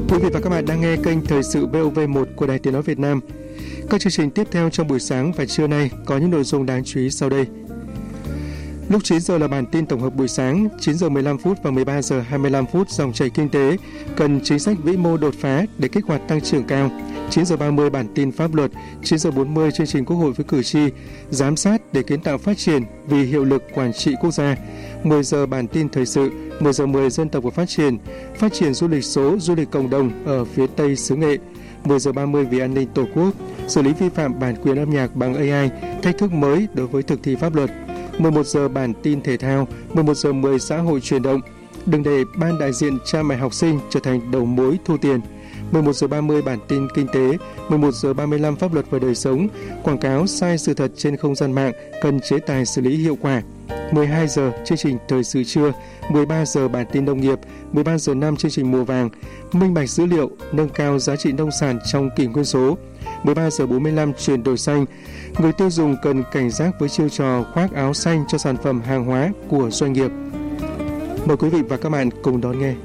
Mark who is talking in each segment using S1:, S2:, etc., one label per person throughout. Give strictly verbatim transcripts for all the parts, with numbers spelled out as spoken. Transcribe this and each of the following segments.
S1: Quý vị và các bạn đang nghe kênh Thời sự vê o vê một của Đài Tiếng nói Việt Nam. Các chương trình tiếp theo trong buổi sáng và trưa nay có những nội dung đáng chú ý sau đây. Lúc chín giờ là bản tin tổng hợp buổi sáng, chín giờ mười lăm phút và mười ba giờ hai mươi lăm phút dòng chảy kinh tế, cần chính sách vĩ mô đột phá để kích hoạt tăng trưởng cao. chín giờ ba mươi bản tin pháp luật, chín giờ bốn mươi chương trình Quốc hội với cử tri, giám sát để kiến tạo phát triển vì hiệu lực quản trị quốc gia. mười giờ bản tin thời sự, mười giờ mười dân tộc và phát triển, phát triển du lịch số, du lịch cộng đồng ở phía Tây xứ Nghệ. mười giờ ba mươi vì an ninh Tổ quốc, xử lý vi phạm bản quyền âm nhạc bằng a i, thách thức mới đối với thực thi pháp luật. mười một giờ bản tin thể thao, mười một giờ mười xã hội chuyển động, đừng để ban đại diện cha mẹ học sinh trở thành đầu mối thu tiền. mười một giờ ba mươi bản tin kinh tế, mười một giờ ba mươi lăm pháp luật và đời sống, quảng cáo sai sự thật trên không gian mạng cần chế tài xử lý hiệu quả. mười hai giờ chương trình thời sự trưa, mười ba giờ bản tin nông nghiệp, mười ba giờ năm chương trình mùa vàng, minh bạch dữ liệu, nâng cao giá trị nông sản trong kỷ nguyên số. mười ba giờ bốn mươi lăm chuyển đổi xanh, người tiêu dùng cần cảnh giác với chiêu trò khoác áo xanh cho sản phẩm hàng hóa của doanh nghiệp. Mời quý vị và các bạn cùng đón nghe.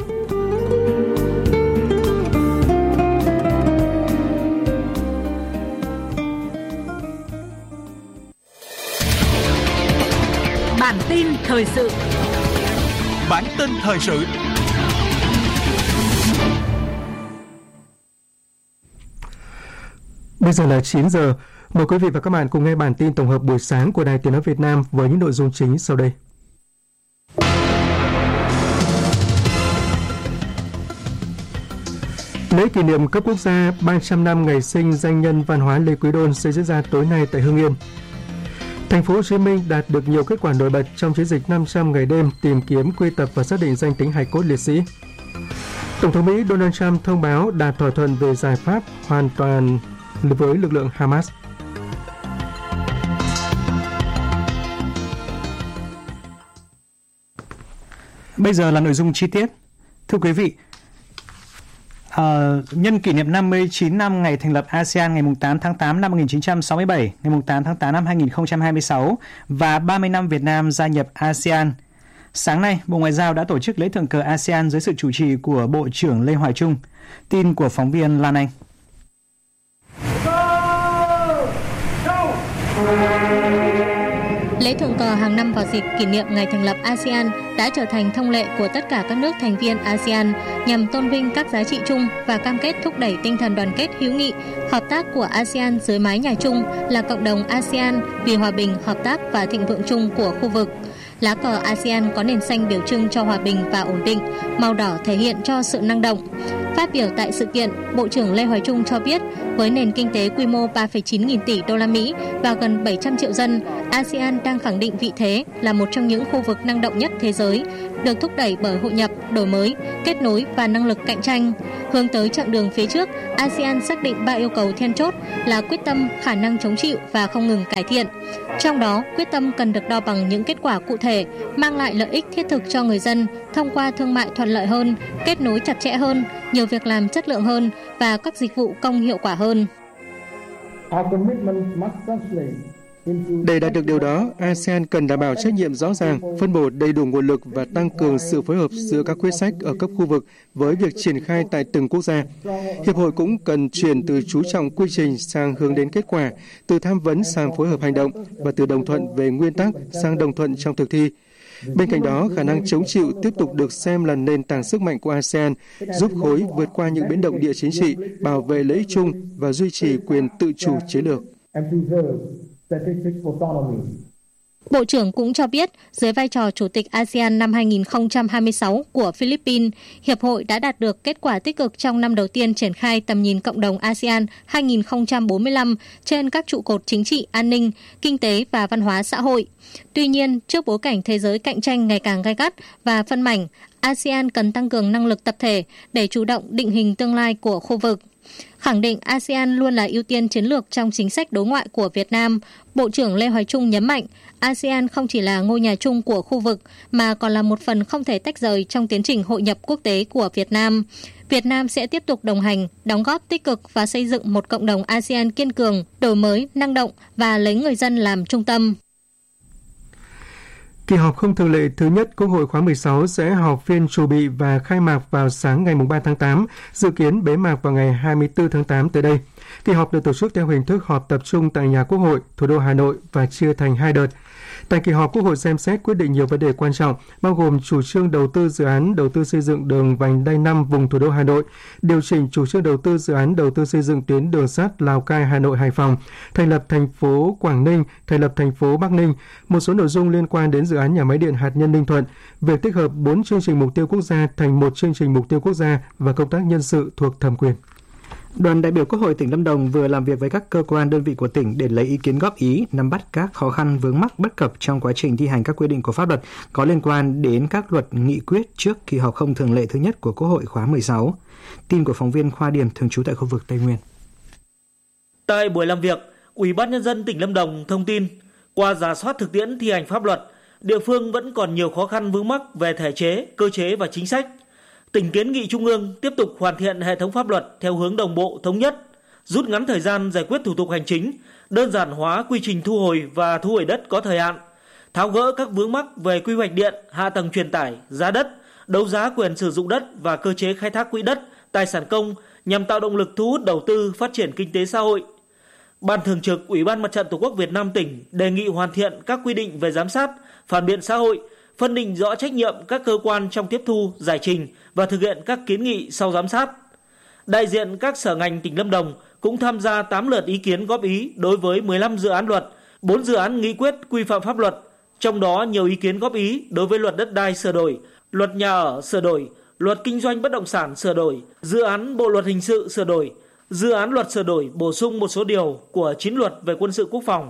S2: Bản tin thời sự.
S3: Bản tin thời sự.
S1: Bây giờ là chín giờ. Mời quý vị và các bạn cùng nghe bản tin tổng hợp buổi sáng của Đài Tiếng nói Việt Nam với những nội dung chính sau đây. Lễ kỷ niệm cấp quốc gia ba trăm năm ngày sinh danh nhân văn hóa Lê Quý Đôn sẽ diễn ra tối nay tại Hưng Yên. Thành phố Hồ Chí Minh đạt được nhiều kết quả nổi bật trong chiến dịch năm trăm ngày đêm tìm kiếm, quy tập và xác định danh tính hài cốt liệt sĩ. Tổng thống Mỹ Donald Trump thông báo đạt thỏa thuận về giải pháp hoàn toàn với lực lượng Hamas.
S4: Bây giờ là nội dung chi tiết. Thưa quý vị, uh, nhân kỷ niệm năm mươi chín năm ngày thành lập a sê an ngày tám tháng tám năm một nghìn chín trăm sáu mươi bảy, ngày tám tháng tám năm hai nghìn không trăm hai mươi sáu và ba mươi năm Việt Nam gia nhập a sê an, sáng nay, Bộ Ngoại giao đã tổ chức lễ thượng cờ a sê an dưới sự chủ trì của Bộ trưởng Lê Hoài Trung. Tin của phóng viên Lan Anh.
S5: Lễ thượng cờ hàng năm vào dịp kỷ niệm ngày thành lập a sê an đã trở thành thông lệ của tất cả các nước thành viên a sê an nhằm tôn vinh các giá trị chung và cam kết thúc đẩy tinh thần đoàn kết hữu nghị, hợp tác của a sê an dưới mái nhà chung là cộng đồng a sê an vì hòa bình, hợp tác và thịnh vượng chung của khu vực. Lá cờ a sê an có nền xanh biểu trưng cho hòa bình và ổn định, màu đỏ thể hiện cho sự năng động. Phát biểu tại sự kiện, Bộ trưởng Lê Hoài Trung cho biết, với nền kinh tế quy mô ba phẩy chín nghìn tỷ đô la Mỹ và gần bảy trăm triệu dân, a sê an đang khẳng định vị thế là một trong những khu vực năng động nhất thế giới, được thúc đẩy bởi hội nhập, đổi mới, kết nối và năng lực cạnh tranh. Hướng tới chặng đường phía trước, a sê an xác định ba yêu cầu then chốt là quyết tâm, khả năng chống chịu và không ngừng cải thiện. Trong đó, quyết tâm cần được đo bằng những kết quả cụ thể, mang lại lợi ích thiết thực cho người dân thông qua thương mại thuận lợi hơn, kết nối chặt chẽ hơn, nhiều việc làm chất lượng hơn và các dịch vụ công hiệu quả hơn.
S1: Để đạt được điều đó, a sê an cần đảm bảo trách nhiệm rõ ràng, phân bổ đầy đủ nguồn lực và tăng cường sự phối hợp giữa các quyết sách ở cấp khu vực với việc triển khai tại từng quốc gia. Hiệp hội cũng cần chuyển từ chú trọng quy trình sang hướng đến kết quả, từ tham vấn sang phối hợp hành động và từ đồng thuận về nguyên tắc sang đồng thuận trong thực thi. Bên cạnh đó, khả năng chống chịu tiếp tục được xem là nền tảng sức mạnh của a sê an, giúp khối vượt qua những biến động địa chính trị, bảo vệ lợi ích chung và duy trì quyền tự chủ chiến lược.
S5: Bộ trưởng cũng cho biết, dưới vai trò Chủ tịch a sê an năm hai nghìn không trăm hai mươi sáu của Philippines, Hiệp hội đã đạt được kết quả tích cực trong năm đầu tiên triển khai tầm nhìn cộng đồng a sê an hai nghìn không trăm bốn mươi lăm trên các trụ cột chính trị, an ninh, kinh tế và văn hóa xã hội. Tuy nhiên, trước bối cảnh thế giới cạnh tranh ngày càng gay gắt và phân mảnh, a sê an cần tăng cường năng lực tập thể để chủ động định hình tương lai của khu vực. Khẳng định a sê an luôn là ưu tiên chiến lược trong chính sách đối ngoại của Việt Nam, Bộ trưởng Lê Hoài Trung nhấn mạnh, a sê an không chỉ là ngôi nhà chung của khu vực mà còn là một phần không thể tách rời trong tiến trình hội nhập quốc tế của Việt Nam. Việt Nam sẽ tiếp tục đồng hành, đóng góp tích cực và xây dựng một cộng đồng a sê an kiên cường, đổi mới, năng động và lấy người dân làm trung tâm.
S1: Kỳ họp không thường lệ thứ nhất Quốc hội khóa mười sáu sẽ họp phiên chủ bị và khai mạc vào sáng ngày ba tháng tám, dự kiến bế mạc vào ngày hai mươi tư tháng tám tới đây. Kỳ họp được tổ chức theo hình thức họp tập trung tại nhà Quốc hội, thủ đô Hà Nội và chia thành hai đợt. Tại kỳ họp, Quốc hội xem xét quyết định nhiều vấn đề quan trọng, bao gồm chủ trương đầu tư dự án đầu tư xây dựng đường vành đai năm vùng thủ đô Hà Nội, điều chỉnh chủ trương đầu tư dự án đầu tư xây dựng tuyến đường sắt Lào Cai, Hà Nội, Hải Phòng, thành lập thành phố Quảng Ninh, thành lập thành phố Bắc Ninh, một số nội dung liên quan đến dự án nhà máy điện hạt nhân Ninh Thuận, việc tích hợp bốn chương trình mục tiêu quốc gia thành một chương trình mục tiêu quốc gia và công tác nhân sự thuộc thẩm quyền.
S4: Đoàn đại biểu Quốc hội tỉnh Lâm Đồng vừa làm việc với các cơ quan đơn vị của tỉnh để lấy ý kiến góp ý, nắm bắt các khó khăn vướng mắc bất cập trong quá trình thi hành các quy định của pháp luật có liên quan đến các luật nghị quyết trước kỳ họp không thường lệ thứ nhất của Quốc hội khóa mười sáu. Tin của phóng viên Khoa Điểm thường trú tại khu vực Tây Nguyên.
S6: Tại buổi làm việc, Ủy ban Nhân dân tỉnh Lâm Đồng thông tin, qua rà soát thực tiễn thi hành pháp luật, địa phương vẫn còn nhiều khó khăn vướng mắc về thể chế, cơ chế và chính sách. Tỉnh kiến nghị Trung ương tiếp tục hoàn thiện hệ thống pháp luật theo hướng đồng bộ, thống nhất, rút ngắn thời gian giải quyết thủ tục hành chính, đơn giản hóa quy trình thu hồi và thu hồi đất có thời hạn, tháo gỡ các vướng mắc về quy hoạch điện, hạ tầng truyền tải, giá đất, đấu giá quyền sử dụng đất và cơ chế khai thác quỹ đất, tài sản công nhằm tạo động lực thu hút đầu tư, phát triển kinh tế xã hội. Ban Thường trực Ủy ban Mặt trận Tổ quốc Việt Nam tỉnh đề nghị hoàn thiện các quy định về giám sát, phản biện xã hội, phân định rõ trách nhiệm các cơ quan trong tiếp thu, giải trình và thực hiện các kiến nghị sau giám sát. Đại diện các sở ngành tỉnh Lâm Đồng cũng tham gia tám lượt ý kiến góp ý đối với mười lăm dự án luật, bốn dự án nghị quyết quy phạm pháp luật, trong đó nhiều ý kiến góp ý đối với luật đất đai sửa đổi, luật nhà ở sửa đổi, luật kinh doanh bất động sản sửa đổi, dự án bộ luật hình sự sửa đổi, dự án luật sửa đổi bổ sung một số điều của chín luật về quân sự quốc phòng.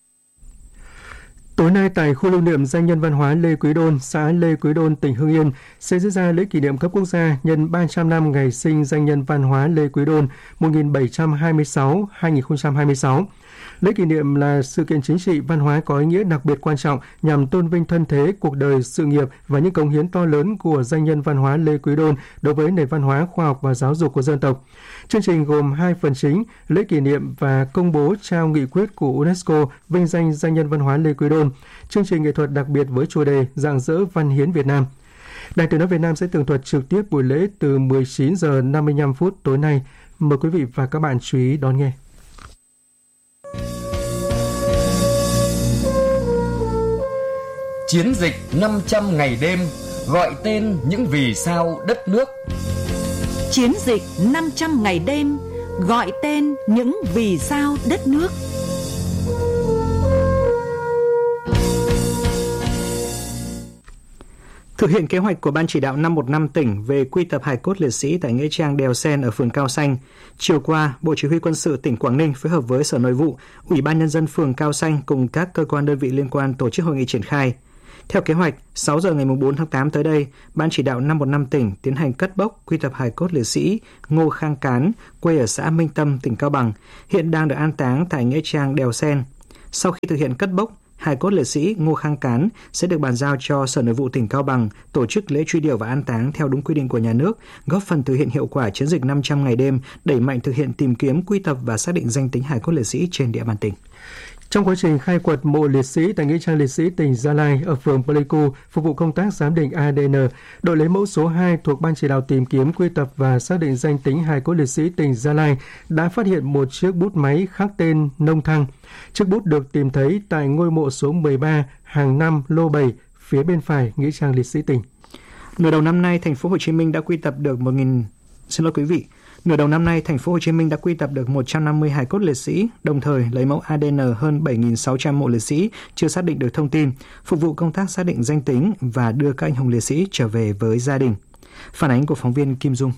S1: Tối nay tại khu lưu niệm danh nhân văn hóa Lê Quý Đôn, xã Lê Quý Đôn, tỉnh Hưng Yên sẽ diễn ra lễ kỷ niệm cấp quốc gia nhân ba trăm năm ngày sinh danh nhân văn hóa Lê Quý Đôn một nghìn bảy trăm hai mươi sáu đến hai nghìn không trăm hai mươi sáu. Lễ kỷ niệm là sự kiện chính trị văn hóa có ý nghĩa đặc biệt quan trọng nhằm tôn vinh thân thế, cuộc đời, sự nghiệp và những cống hiến to lớn của danh nhân văn hóa Lê Quý Đôn đối với nền văn hóa, khoa học và giáo dục của dân tộc. Chương trình gồm hai phần chính, lễ kỷ niệm và công bố trao nghị quyết của UNESCO vinh danh danh nhân văn hóa Lê Quý Đôn, chương trình nghệ thuật đặc biệt với chủ đề Rạng rỡ văn hiến Việt Nam. Đài Tiếng nói Việt Nam sẽ tường thuật trực tiếp buổi lễ từ mười chín giờ năm mươi lăm phút tối nay. Mời quý vị và các bạn chú ý đón nghe.
S7: Chiến dịch năm trăm ngày đêm gọi tên những vì sao đất nước.
S2: Chiến dịch năm trăm ngày đêm gọi tên những vì sao đất nước.
S4: Thực hiện kế hoạch của Ban chỉ đạo năm một năm tỉnh về quy tập hài cốt liệt sĩ tại nghĩa trang Đèo Sen ở phường Cao Xanh, chiều qua, Bộ Chỉ huy Quân sự tỉnh Quảng Ninh phối hợp với Sở Nội vụ, Ủy ban Nhân dân phường Cao Xanh cùng các cơ quan đơn vị liên quan tổ chức hội nghị triển khai. Theo kế hoạch, sáu giờ ngày bốn tháng tám tới đây, Ban chỉ đạo năm một năm tỉnh tiến hành cất bốc quy tập hài cốt liệt sĩ Ngô Khang Cán, quê ở xã Minh Tâm, tỉnh Cao Bằng, hiện đang được an táng tại nghĩa trang Đèo Sen. Sau khi thực hiện cất bốc, hài cốt liệt sĩ Ngô Khang Cán sẽ được bàn giao cho Sở Nội vụ tỉnh Cao Bằng tổ chức lễ truy điệu và an táng theo đúng quy định của nhà nước, góp phần thực hiện hiệu quả chiến dịch năm trăm ngày đêm, đẩy mạnh thực hiện tìm kiếm, quy tập và xác định danh tính hài cốt liệt sĩ trên địa bàn tỉnh.
S1: Trong quá trình khai quật mộ liệt sĩ tại nghĩa trang liệt sĩ tỉnh Gia Lai ở phường Pleiku phục vụ công tác giám định a đê en, đội lấy mẫu số hai thuộc Ban chỉ đạo tìm kiếm, quy tập và xác định danh tính hài cốt liệt sĩ tỉnh Gia Lai đã phát hiện một chiếc bút máy khắc tên Nông Thăng. Chiếc bút được tìm thấy tại ngôi mộ số mười ba, hàng năm lô bảy, phía bên phải nghĩa trang liệt sĩ tỉnh.
S4: Nửa đầu năm nay, thành phố Hồ Chí Minh đã quy tập được một nghìn Xin lỗi quý vị. Nửa đầu năm nay, thành phố Hồ Chí Minh đã quy tập được một trăm năm mươi hài cốt liệt sĩ, đồng thời lấy mẫu a đê en hơn bảy nghìn sáu trăm mộ liệt sĩ chưa xác định được thông tin, phục vụ công tác xác định danh tính và đưa các anh hùng liệt sĩ trở về với gia đình. Phản ánh của phóng viên Kim Dung.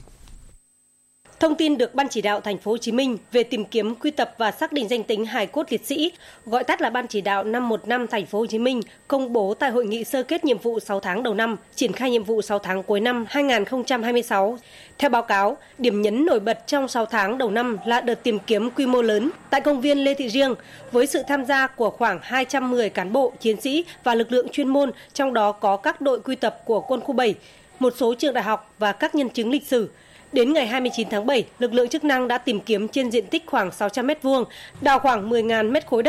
S8: Thông tin được Ban chỉ đạo thành phố Hồ Chí Minh về tìm kiếm, quy tập và xác định danh tính hài cốt liệt sĩ, gọi tắt là Ban chỉ đạo năm một năm thành phố Hồ Chí Minh, công bố tại hội nghị sơ kết nhiệm vụ sáu tháng đầu năm, triển khai nhiệm vụ sáu tháng cuối năm hai nghìn không trăm hai mươi sáu. Theo báo cáo, điểm nhấn nổi bật trong sáu tháng đầu năm là đợt tìm kiếm quy mô lớn tại công viên Lê Thị Riêng với sự tham gia của khoảng hai trăm mười cán bộ, chiến sĩ và lực lượng chuyên môn, trong đó có các đội quy tập của quân khu bảy, một số trường đại học và các nhân chứng lịch sử. Đến ngày hai mươi chín tháng bảy, lực lượng chức năng đã tìm kiếm trên diện tích khoảng sáu trăm mét vuông, đào khoảng mười nghìn mét khối đất,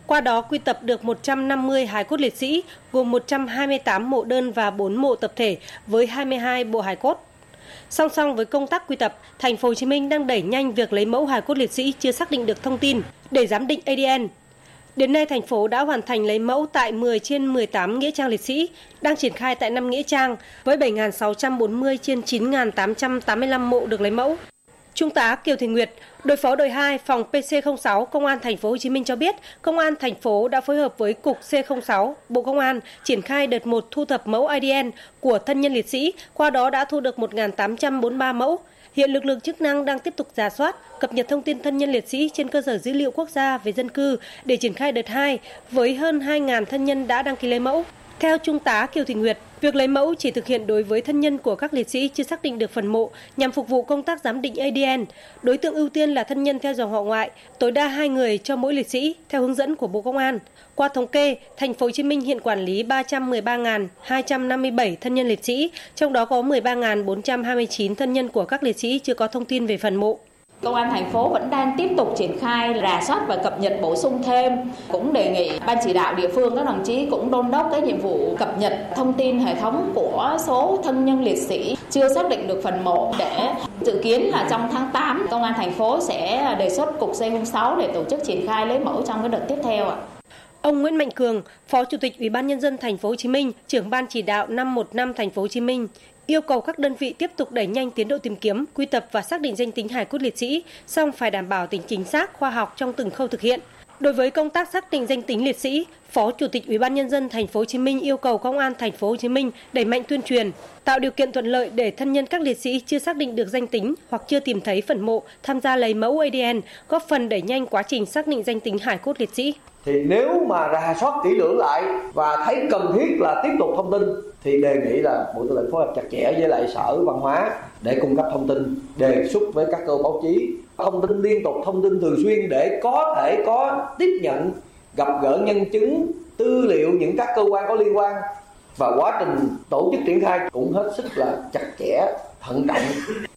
S8: Qua đó quy tập được một trăm năm mươi hài cốt liệt sĩ, gồm một trăm hai mươi tám mộ đơn và bốn mộ tập thể với hai mươi hai bộ hài cốt. Song song với công tác quy tập, Thành phố Hồ Chí Minh đang đẩy nhanh việc lấy mẫu hài cốt liệt sĩ chưa xác định được thông tin để giám định a đê en. Đến nay, thành phố đã hoàn thành lấy mẫu tại mười trên mười tám nghĩa trang liệt sĩ, đang triển khai tại năm nghĩa trang với bảy nghìn sáu trăm bốn mươi trên chín nghìn tám trăm tám mươi lăm mộ được lấy mẫu. Trung tá Kiều Thị Nguyệt, đội phó đội hai phòng pê xê không sáu Công an Thành phố Hồ Chí Minh cho biết, Công an thành phố đã phối hợp với cục xê không sáu Bộ Công an triển khai đợt một thu thập mẫu a đê en của thân nhân liệt sĩ, qua đó đã thu được một nghìn tám trăm bốn mươi ba mẫu. Hiện lực lượng chức năng đang tiếp tục rà soát, cập nhật thông tin thân nhân liệt sĩ trên cơ sở dữ liệu quốc gia về dân cư để triển khai đợt hai với hơn hai nghìn thân nhân đã đăng ký lấy mẫu. Theo Trung tá Kiều Thị Nguyệt, việc lấy mẫu chỉ thực hiện đối với thân nhân của các liệt sĩ chưa xác định được phần mộ nhằm phục vụ công tác giám định a đê en. Đối tượng ưu tiên là thân nhân theo dòng họ ngoại, tối đa hai người cho mỗi liệt sĩ theo hướng dẫn của Bộ Công an. Qua thống kê, Thành phố Hồ Chí Minh hiện quản lý ba trăm mười ba nghìn hai trăm năm mươi bảy thân nhân liệt sĩ, trong đó có mười ba nghìn bốn trăm hai mươi chín thân nhân của các liệt sĩ chưa có thông tin về phần mộ.
S9: Công an thành phố vẫn đang tiếp tục triển khai rà soát và cập nhật bổ sung thêm. Cũng đề nghị ban chỉ đạo địa phương các đồng chí cũng đôn đốc cái nhiệm vụ cập nhật thông tin hệ thống của số thân nhân liệt sĩ chưa xác định được phần mộ, để dự kiến là trong tháng tám Công an thành phố sẽ đề xuất cục xê không sáu để tổ chức triển khai lấy mẫu trong cái đợt tiếp theo ạ.
S8: Ông Nguyễn Mạnh Cường, Phó Chủ tịch Ủy ban Nhân dân Thành phố Hồ Chí Minh, trưởng ban chỉ đạo năm một năm Thành phố Hồ Chí Minh, yêu cầu các đơn vị tiếp tục đẩy nhanh tiến độ tìm kiếm, quy tập và xác định danh tính hài cốt liệt sĩ, song phải đảm bảo tính chính xác, khoa học trong từng khâu thực hiện. Đối với công tác xác định danh tính liệt sĩ, Phó Chủ tịch Ủy ban Nhân dân Thành phố Hồ Chí Minh yêu cầu Công an Thành phố Hồ Chí Minh đẩy mạnh tuyên truyền, tạo điều kiện thuận lợi để thân nhân các liệt sĩ chưa xác định được danh tính hoặc chưa tìm thấy phần mộ tham gia lấy mẫu a đê en, góp phần đẩy nhanh quá trình xác định danh tính hài cốt liệt sĩ.
S10: Thì nếu mà rà soát kỹ lưỡng lại và thấy cần thiết là tiếp tục thông tin thì đề nghị là Bộ Tư lệnh phối hợp chặt chẽ với lại Sở Văn hóa để cung cấp thông tin, đề xuất với các cơ báo chí thông tin liên tục, thông tin thường xuyên để có thể có tiếp nhận, gặp gỡ nhân chứng, tư liệu những các cơ quan có liên quan, và quá trình tổ chức triển khai cũng hết sức là chặt chẽ, thận trọng.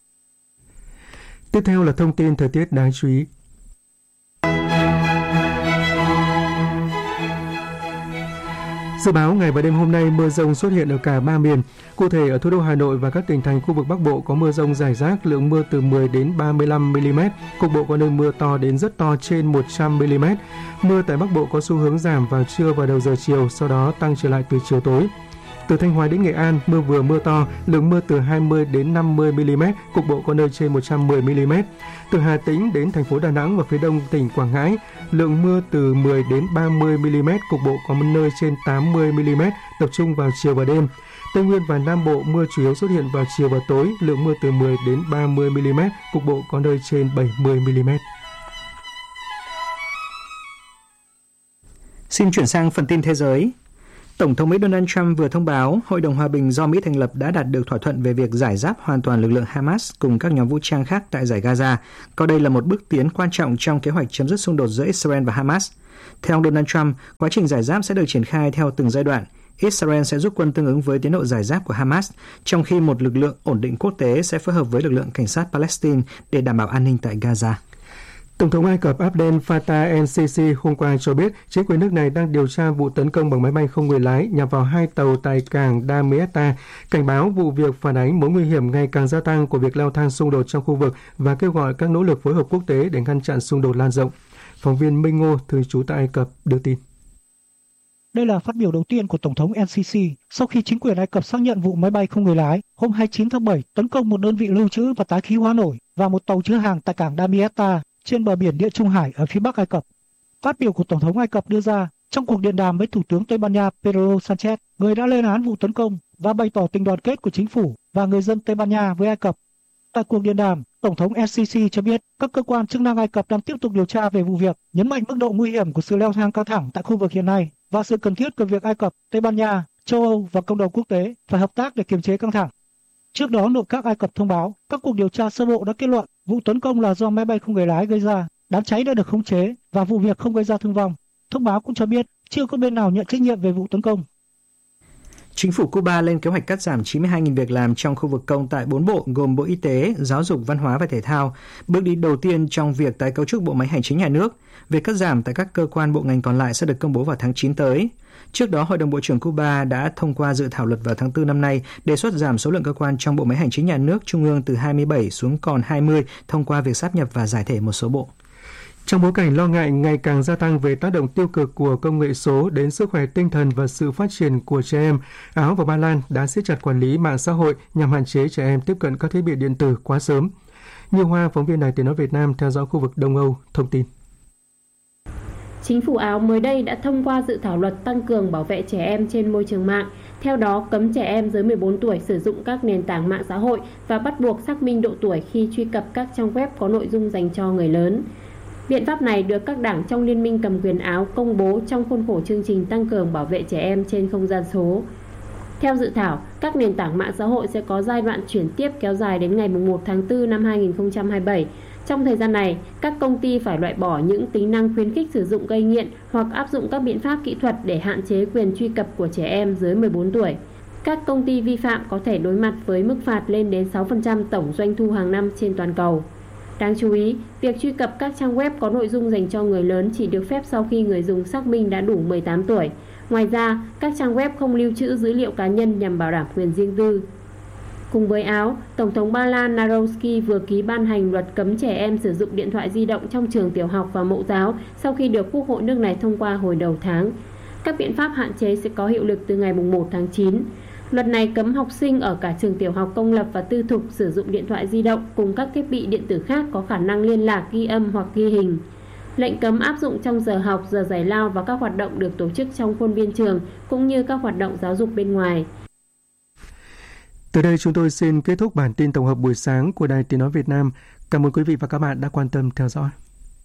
S1: Tiếp theo là thông tin thời tiết đáng chú ý. Dự báo ngày và đêm hôm nay mưa rông xuất hiện ở cả ba miền. Cụ thể ở thủ đô Hà Nội và các tỉnh thành khu vực Bắc Bộ có mưa rông rải rác, lượng mưa từ mười đến ba mươi lăm mi-li-mét, cục bộ có nơi mưa to đến rất to trên một trăm mi-li-mét. Mưa tại Bắc Bộ có xu hướng giảm vào trưa và đầu giờ chiều, sau đó tăng trở lại từ chiều tối. Từ Thanh Hóa đến Nghệ An, mưa vừa mưa to, lượng mưa từ hai mươi đến năm mươi mi-li-mét, cục bộ có nơi trên một trăm mười mi-li-mét. Từ Hà Tĩnh đến thành phố Đà Nẵng và phía đông tỉnh Quảng Ngãi, lượng mưa từ mười đến ba mươi mi-li-mét, cục bộ có nơi trên tám mươi mi-li-mét, tập trung vào chiều và đêm. Tây Nguyên và Nam Bộ mưa chủ yếu xuất hiện vào chiều và tối, lượng mưa từ mười đến ba mươi mi-li-mét, cục bộ có nơi trên bảy mươi mi-li-mét.
S4: Xin chuyển sang phần tin thế giới. Tổng thống Mỹ Donald Trump vừa thông báo Hội đồng Hòa bình do Mỹ thành lập đã đạt được thỏa thuận về việc giải giáp hoàn toàn lực lượng Hamas cùng các nhóm vũ trang khác tại Dải Gaza, coi đây là một bước tiến quan trọng trong kế hoạch chấm dứt xung đột giữa Israel và Hamas. Theo ông Donald Trump, quá trình giải giáp sẽ được triển khai theo từng giai đoạn. Israel sẽ rút quân tương ứng với tiến độ giải giáp của Hamas, trong khi một lực lượng ổn định quốc tế sẽ phối hợp với lực lượng cảnh sát Palestine để đảm bảo an ninh tại Gaza.
S1: Tổng thống Ai Cập Abdel Fattah el-Sisi hôm qua cho biết chính quyền nước này đang điều tra vụ tấn công bằng máy bay không người lái nhằm vào hai tàu tại cảng Damietta, cảnh báo vụ việc phản ánh mối nguy hiểm ngày càng gia tăng của việc leo thang xung đột trong khu vực và kêu gọi các nỗ lực phối hợp quốc tế để ngăn chặn xung đột lan rộng. Phóng viên Minh Ngô, thường trú tại Ai Cập, đưa tin.
S11: Đây là phát biểu đầu tiên của Tổng thống el-Sisi sau khi chính quyền Ai Cập xác nhận vụ máy bay không người lái hôm hai mươi chín tháng bảy tấn công một đơn vị lưu trữ và tái khí hóa nổi và một tàu chứa hàng tại cảng Damietta trên bờ biển Địa Trung Hải ở phía bắc Ai Cập. Phát biểu của Tổng thống Ai Cập đưa ra trong cuộc điện đàm với Thủ tướng Tây Ban Nha Pedro Sánchez, người đã lên án vụ tấn công và bày tỏ tình đoàn kết của chính phủ và người dân Tây Ban Nha với Ai Cập. Tại cuộc điện đàm, Tổng thống el-Sisi cho biết các cơ quan chức năng Ai Cập đang tiếp tục điều tra về vụ việc, nhấn mạnh mức độ nguy hiểm của sự leo thang căng thẳng tại khu vực hiện nay và sự cần thiết của việc Ai Cập, Tây Ban Nha, châu Âu và cộng đồng quốc tế phải hợp tác để kiềm chế căng thẳng. Trước đó, nội các Ai Cập thông báo các cuộc điều tra sơ bộ đã kết luận vụ tấn công là do máy bay không người lái gây ra, đám cháy đã được khống chế và vụ việc không gây ra thương vong. Thông báo cũng cho biết chưa có bên nào nhận trách nhiệm về vụ tấn công.
S4: Chính phủ Cuba lên kế hoạch cắt giảm chín mươi hai nghìn việc làm trong khu vực công tại bốn bộ gồm Bộ Y tế, Giáo dục, Văn hóa và Thể thao, bước đi đầu tiên trong việc tái cấu trúc bộ máy hành chính nhà nước. Việc cắt giảm tại các cơ quan bộ ngành còn lại sẽ được công bố vào tháng chín tới. Trước đó, Hội đồng Bộ trưởng Cuba đã thông qua dự thảo luật vào tháng tư năm nay, đề xuất giảm số lượng cơ quan trong bộ máy hành chính nhà nước trung ương từ hai mươi bảy xuống còn hai mươi thông qua việc sáp nhập và giải thể một số bộ.
S1: Trong bối cảnh lo ngại ngày càng gia tăng về tác động tiêu cực của công nghệ số đến sức khỏe tinh thần và sự phát triển của trẻ em, Áo và Ba Lan đã siết chặt quản lý mạng xã hội nhằm hạn chế trẻ em tiếp cận các thiết bị điện tử quá sớm. Như Hoa, phóng viên Đài Tiếng nói Việt Nam theo dõi khu vực Đông Âu, thông tin.
S12: Chính phủ Áo mới đây đã thông qua dự thảo luật tăng cường bảo vệ trẻ em trên môi trường mạng. Theo đó, cấm trẻ em dưới mười bốn tuổi sử dụng các nền tảng mạng xã hội và bắt buộc xác minh độ tuổi khi truy cập các trang web có nội dung dành cho người lớn. Biện pháp này được các đảng trong Liên minh cầm quyền Áo công bố trong khuôn khổ chương trình tăng cường bảo vệ trẻ em trên không gian số. Theo dự thảo, các nền tảng mạng xã hội sẽ có giai đoạn chuyển tiếp kéo dài đến ngày mùng một tháng tư năm hai nghìn không trăm hai mươi bảy. Trong thời gian này, các công ty phải loại bỏ những tính năng khuyến khích sử dụng gây nghiện hoặc áp dụng các biện pháp kỹ thuật để hạn chế quyền truy cập của trẻ em dưới mười bốn tuổi. Các công ty vi phạm có thể đối mặt với mức phạt lên đến sáu phần trăm tổng doanh thu hàng năm trên toàn cầu. Đáng chú ý, việc truy cập các trang web có nội dung dành cho người lớn chỉ được phép sau khi người dùng xác minh đã đủ mười tám tuổi. Ngoài ra, các trang web không lưu trữ dữ liệu cá nhân nhằm bảo đảm quyền riêng tư. Cùng với Áo, Tổng thống Ba Lan Narowski vừa ký ban hành luật cấm trẻ em sử dụng điện thoại di động trong trường tiểu học và mẫu giáo sau khi được Quốc hội nước này thông qua hồi đầu tháng. Các biện pháp hạn chế sẽ có hiệu lực từ ngày mùng một tháng chín. Luật này cấm học sinh ở cả trường tiểu học công lập và tư thục sử dụng điện thoại di động cùng các thiết bị điện tử khác có khả năng liên lạc, ghi âm hoặc ghi hình. Lệnh cấm áp dụng trong giờ học, giờ giải lao và các hoạt động được tổ chức trong khuôn viên trường, cũng như các hoạt động giáo dục bên ngoài.
S1: Từ đây chúng tôi xin kết thúc bản tin tổng hợp buổi sáng của Đài Tiếng nói Việt Nam. Cảm ơn quý vị và các bạn đã quan tâm theo dõi.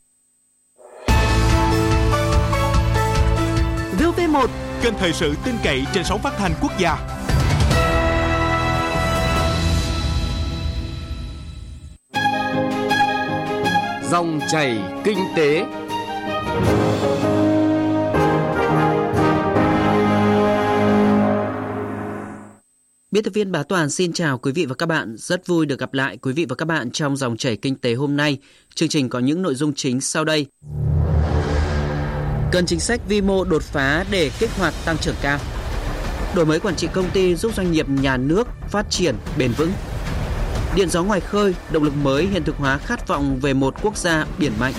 S3: vê o vê một, kênh thời sự tin cậy trên sóng phát thanh quốc gia.
S7: Dòng chảy kinh tế.
S13: Biên tập viên Bá Toàn xin chào quý vị và các bạn. Rất vui được gặp lại quý vị và các bạn trong dòng chảy kinh tế hôm nay. Chương trình có những nội dung chính sau đây. Cần chính sách vi mô đột phá để kích hoạt tăng trưởng cao. Đổi mới quản trị công ty giúp doanh nghiệp nhà nước phát triển bền vững. Điện gió ngoài khơi, động lực mới hiện thực hóa khát vọng về một quốc gia biển mạnh.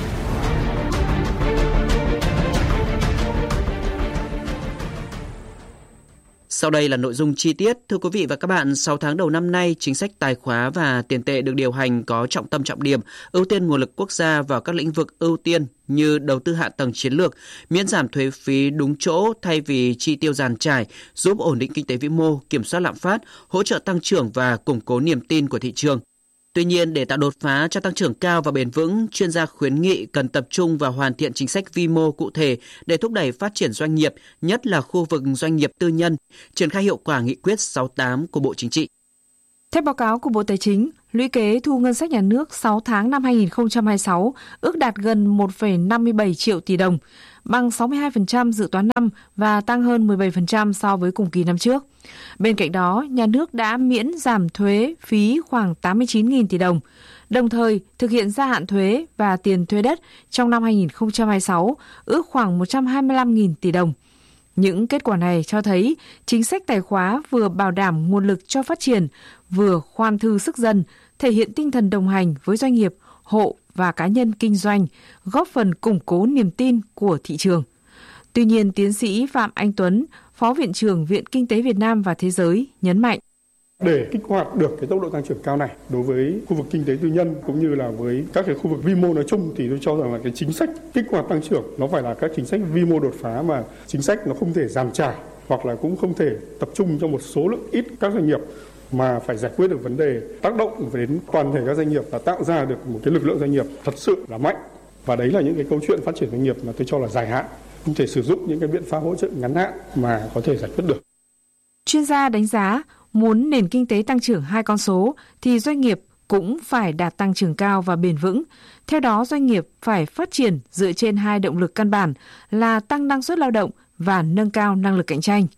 S13: Sau đây là nội dung chi tiết. Thưa quý vị và các bạn, sáu tháng đầu năm nay, chính sách tài khóa và tiền tệ được điều hành có trọng tâm trọng điểm, ưu tiên nguồn lực quốc gia vào các lĩnh vực ưu tiên như đầu tư hạ tầng chiến lược, miễn giảm thuế phí đúng chỗ thay vì chi tiêu dàn trải, giúp ổn định kinh tế vĩ mô, kiểm soát lạm phát, hỗ trợ tăng trưởng và củng cố niềm tin của thị trường. Tuy nhiên, để tạo đột phá cho tăng trưởng cao và bền vững, chuyên gia khuyến nghị cần tập trung vào hoàn thiện chính sách vi mô cụ thể để thúc đẩy phát triển doanh nghiệp, nhất là khu vực doanh nghiệp tư nhân, triển khai hiệu quả nghị quyết sáu mươi tám của Bộ Chính trị.
S14: Theo báo cáo của Bộ Tài chính, lũy kế thu ngân sách nhà nước sáu tháng năm hai nghìn không trăm hai mươi sáu ước đạt gần một phẩy năm mươi bảy triệu tỷ đồng, bằng sáu mươi hai phần trăm dự toán năm và tăng hơn mười bảy phần trăm so với cùng kỳ năm trước. Bên cạnh đó, nhà nước đã miễn giảm thuế phí khoảng tám mươi chín nghìn tỷ đồng, đồng thời thực hiện gia hạn thuế và tiền thuê đất trong năm hai nghìn không trăm hai mươi sáu ước khoảng một trăm hai mươi lăm nghìn tỷ đồng. Những kết quả này cho thấy chính sách tài khóa vừa bảo đảm nguồn lực cho phát triển, vừa khoan thư sức dân, thể hiện tinh thần đồng hành với doanh nghiệp, hộ và cá nhân kinh doanh, góp phần củng cố niềm tin của thị trường. Tuy nhiên, tiến sĩ Phạm Anh Tuấn, Phó Viện trưởng Viện Kinh tế Việt Nam và Thế giới nhấn mạnh.
S15: Để kích hoạt được cái tốc độ tăng trưởng cao này đối với khu vực kinh tế tư nhân cũng như là với các cái khu vực vi mô nói chung thì tôi cho rằng là cái chính sách kích hoạt tăng trưởng nó phải là các chính sách vi mô đột phá mà chính sách nó không thể dàn trải hoặc là cũng không thể tập trung cho một số lượng ít các doanh nghiệp mà phải giải quyết được vấn đề tác động đến toàn thể các doanh nghiệp và tạo ra được một cái lực lượng doanh nghiệp thật sự là mạnh. Và đấy là những cái câu chuyện phát triển doanh nghiệp mà tôi cho là dài hạn, không thể sử dụng những cái biện pháp hỗ trợ ngắn hạn mà có thể giải quyết được.
S14: Chuyên gia đánh giá muốn nền kinh tế tăng trưởng hai con số thì doanh nghiệp cũng phải đạt tăng trưởng cao và bền vững. Theo đó, doanh nghiệp phải phát triển dựa trên hai động lực căn bản là tăng năng suất lao động và nâng cao năng lực cạnh tranh.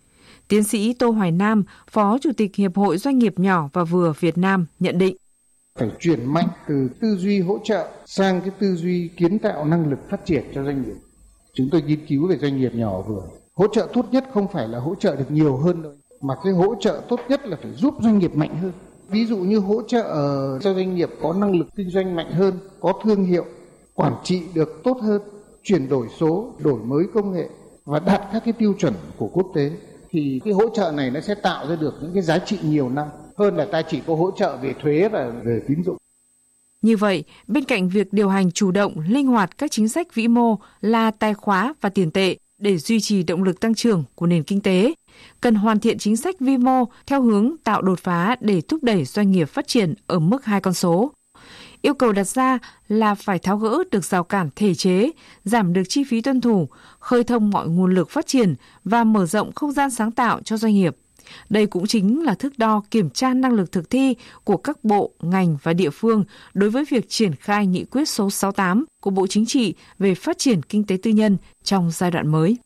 S14: Tiến sĩ Tô Hoài Nam, Phó Chủ tịch Hiệp hội Doanh nghiệp nhỏ và vừa Việt Nam nhận định.
S16: Phải chuyển mạnh từ tư duy hỗ trợ sang cái tư duy kiến tạo năng lực phát triển cho doanh nghiệp. Chúng tôi nghiên cứu về doanh nghiệp nhỏ vừa. Hỗ trợ tốt nhất không phải là hỗ trợ được nhiều hơn đâu, mà cái hỗ trợ tốt nhất là phải giúp doanh nghiệp mạnh hơn. Ví dụ như hỗ trợ cho doanh nghiệp có năng lực kinh doanh mạnh hơn, có thương hiệu, quản trị được tốt hơn, chuyển đổi số, đổi mới công nghệ và đạt các cái tiêu chuẩn của quốc tế. Thì cái hỗ trợ này nó sẽ tạo ra được những cái giá trị nhiều năm hơn là ta chỉ có hỗ trợ về thuế và về tín dụng.
S14: Như vậy, bên cạnh việc điều hành chủ động, linh hoạt các chính sách vĩ mô là tài khóa và tiền tệ để duy trì động lực tăng trưởng của nền kinh tế, cần hoàn thiện chính sách vi mô theo hướng tạo đột phá để thúc đẩy doanh nghiệp phát triển ở mức hai con số. Yêu cầu đặt ra là phải tháo gỡ được rào cản thể chế, giảm được chi phí tuân thủ, khơi thông mọi nguồn lực phát triển và mở rộng không gian sáng tạo cho doanh nghiệp. Đây cũng chính là thước đo kiểm tra năng lực thực thi của các bộ, ngành và địa phương đối với việc triển khai nghị quyết số sáu mươi tám của Bộ Chính trị về phát triển kinh tế tư nhân trong giai đoạn mới.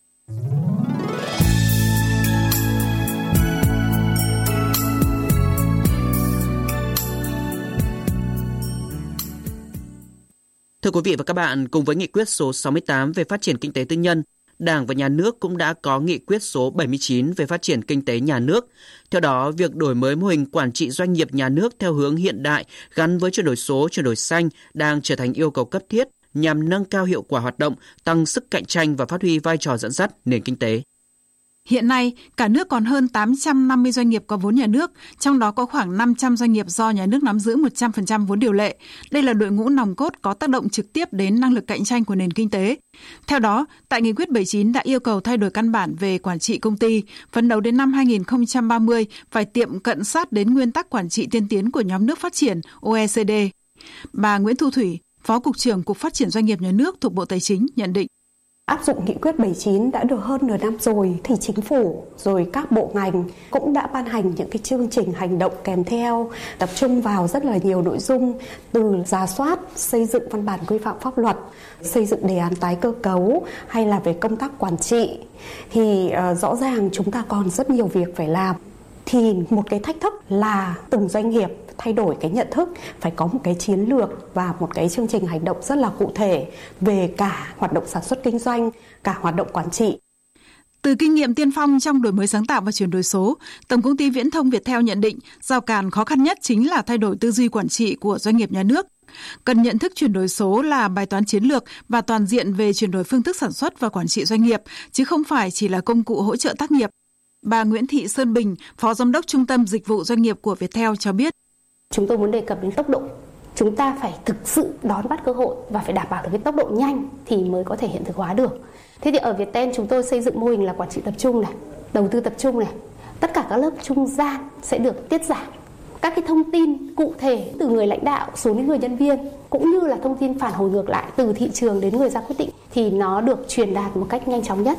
S13: Thưa quý vị và các bạn, cùng với nghị quyết số sáu mươi tám về phát triển kinh tế tư nhân, Đảng và Nhà nước cũng đã có nghị quyết số bảy mươi chín về phát triển kinh tế nhà nước. Theo đó, việc đổi mới mô hình quản trị doanh nghiệp nhà nước theo hướng hiện đại gắn với chuyển đổi số, chuyển đổi xanh đang trở thành yêu cầu cấp thiết nhằm nâng cao hiệu quả hoạt động, tăng sức cạnh tranh và phát huy vai trò dẫn dắt nền kinh tế.
S17: Hiện nay, cả nước còn hơn tám trăm năm mươi doanh nghiệp có vốn nhà nước, trong đó có khoảng năm trăm doanh nghiệp do nhà nước nắm giữ một trăm phần trăm vốn điều lệ. Đây là đội ngũ nòng cốt có tác động trực tiếp đến năng lực cạnh tranh của nền kinh tế. Theo đó, tại Nghị quyết bảy mươi chín đã yêu cầu thay đổi căn bản về quản trị công ty, phấn đấu đến năm hai nghìn không trăm ba mươi phải tiệm cận sát đến nguyên tắc quản trị tiên tiến của nhóm nước phát triển O E C D. Bà Nguyễn Thu Thủy, Phó Cục trưởng Cục Phát triển Doanh nghiệp Nhà nước thuộc Bộ Tài chính nhận định.
S18: Áp dụng nghị quyết bảy mươi chín đã được hơn nửa năm rồi thì chính phủ rồi các bộ ngành cũng đã ban hành những cái chương trình hành động kèm theo, tập trung vào rất là nhiều nội dung từ rà soát, xây dựng văn bản quy phạm pháp luật, xây dựng đề án tái cơ cấu hay là về công tác quản trị. Thì uh, rõ ràng chúng ta còn rất nhiều việc phải làm. Thì một cái thách thức là từng doanh nghiệp thay đổi cái nhận thức, phải có một cái chiến lược và một cái chương trình hành động rất là cụ thể về cả hoạt động sản xuất kinh doanh, cả hoạt động quản trị.
S17: Từ kinh nghiệm tiên phong trong đổi mới sáng tạo và chuyển đổi số, Tổng công ty Viễn thông Viettel nhận định rào cản khó khăn nhất chính là thay đổi tư duy quản trị của doanh nghiệp nhà nước. Cần nhận thức chuyển đổi số là bài toán chiến lược và toàn diện về chuyển đổi phương thức sản xuất và quản trị doanh nghiệp, chứ không phải chỉ là công cụ hỗ trợ tác nghiệp. Bà Nguyễn Thị Sơn Bình, Phó Giám đốc Trung tâm Dịch vụ Doanh nghiệp của Viettel cho biết.
S18: Chúng tôi muốn đề cập đến tốc độ. Chúng ta phải thực sự đón bắt cơ hội và phải đảm bảo được cái tốc độ nhanh thì mới có thể hiện thực hóa được. Thế thì ở Viettel chúng tôi xây dựng mô hình là quản trị tập trung này, đầu tư tập trung này. Tất cả các lớp trung gian sẽ được tiết giảm. Các cái thông tin cụ thể từ người lãnh đạo xuống đến người nhân viên, cũng như là thông tin phản hồi ngược lại từ thị trường đến người ra quyết định thì nó được truyền đạt một cách nhanh chóng nhất.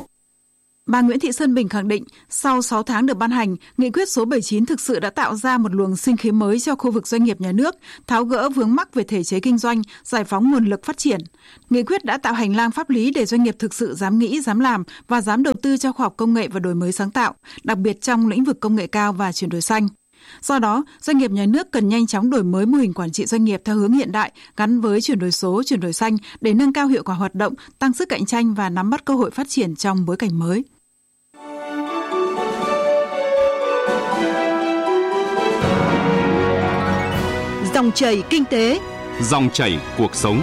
S17: Bà Nguyễn Thị Sơn Bình khẳng định, sau sáu tháng được ban hành, Nghị quyết số bảy mươi chín thực sự đã tạo ra một luồng sinh khí mới cho khu vực doanh nghiệp nhà nước, tháo gỡ vướng mắc về thể chế kinh doanh, giải phóng nguồn lực phát triển. Nghị quyết đã tạo hành lang pháp lý để doanh nghiệp thực sự dám nghĩ, dám làm và dám đầu tư cho khoa học công nghệ và đổi mới sáng tạo, đặc biệt trong lĩnh vực công nghệ cao và chuyển đổi xanh. Do đó, doanh nghiệp nhà nước cần nhanh chóng đổi mới mô hình quản trị doanh nghiệp theo hướng hiện đại, gắn với chuyển đổi số, chuyển đổi xanh để nâng cao hiệu quả hoạt động, tăng sức cạnh tranh và nắm bắt cơ hội phát triển trong bối cảnh mới.
S2: Dòng chảy kinh tế,
S3: dòng chảy cuộc sống.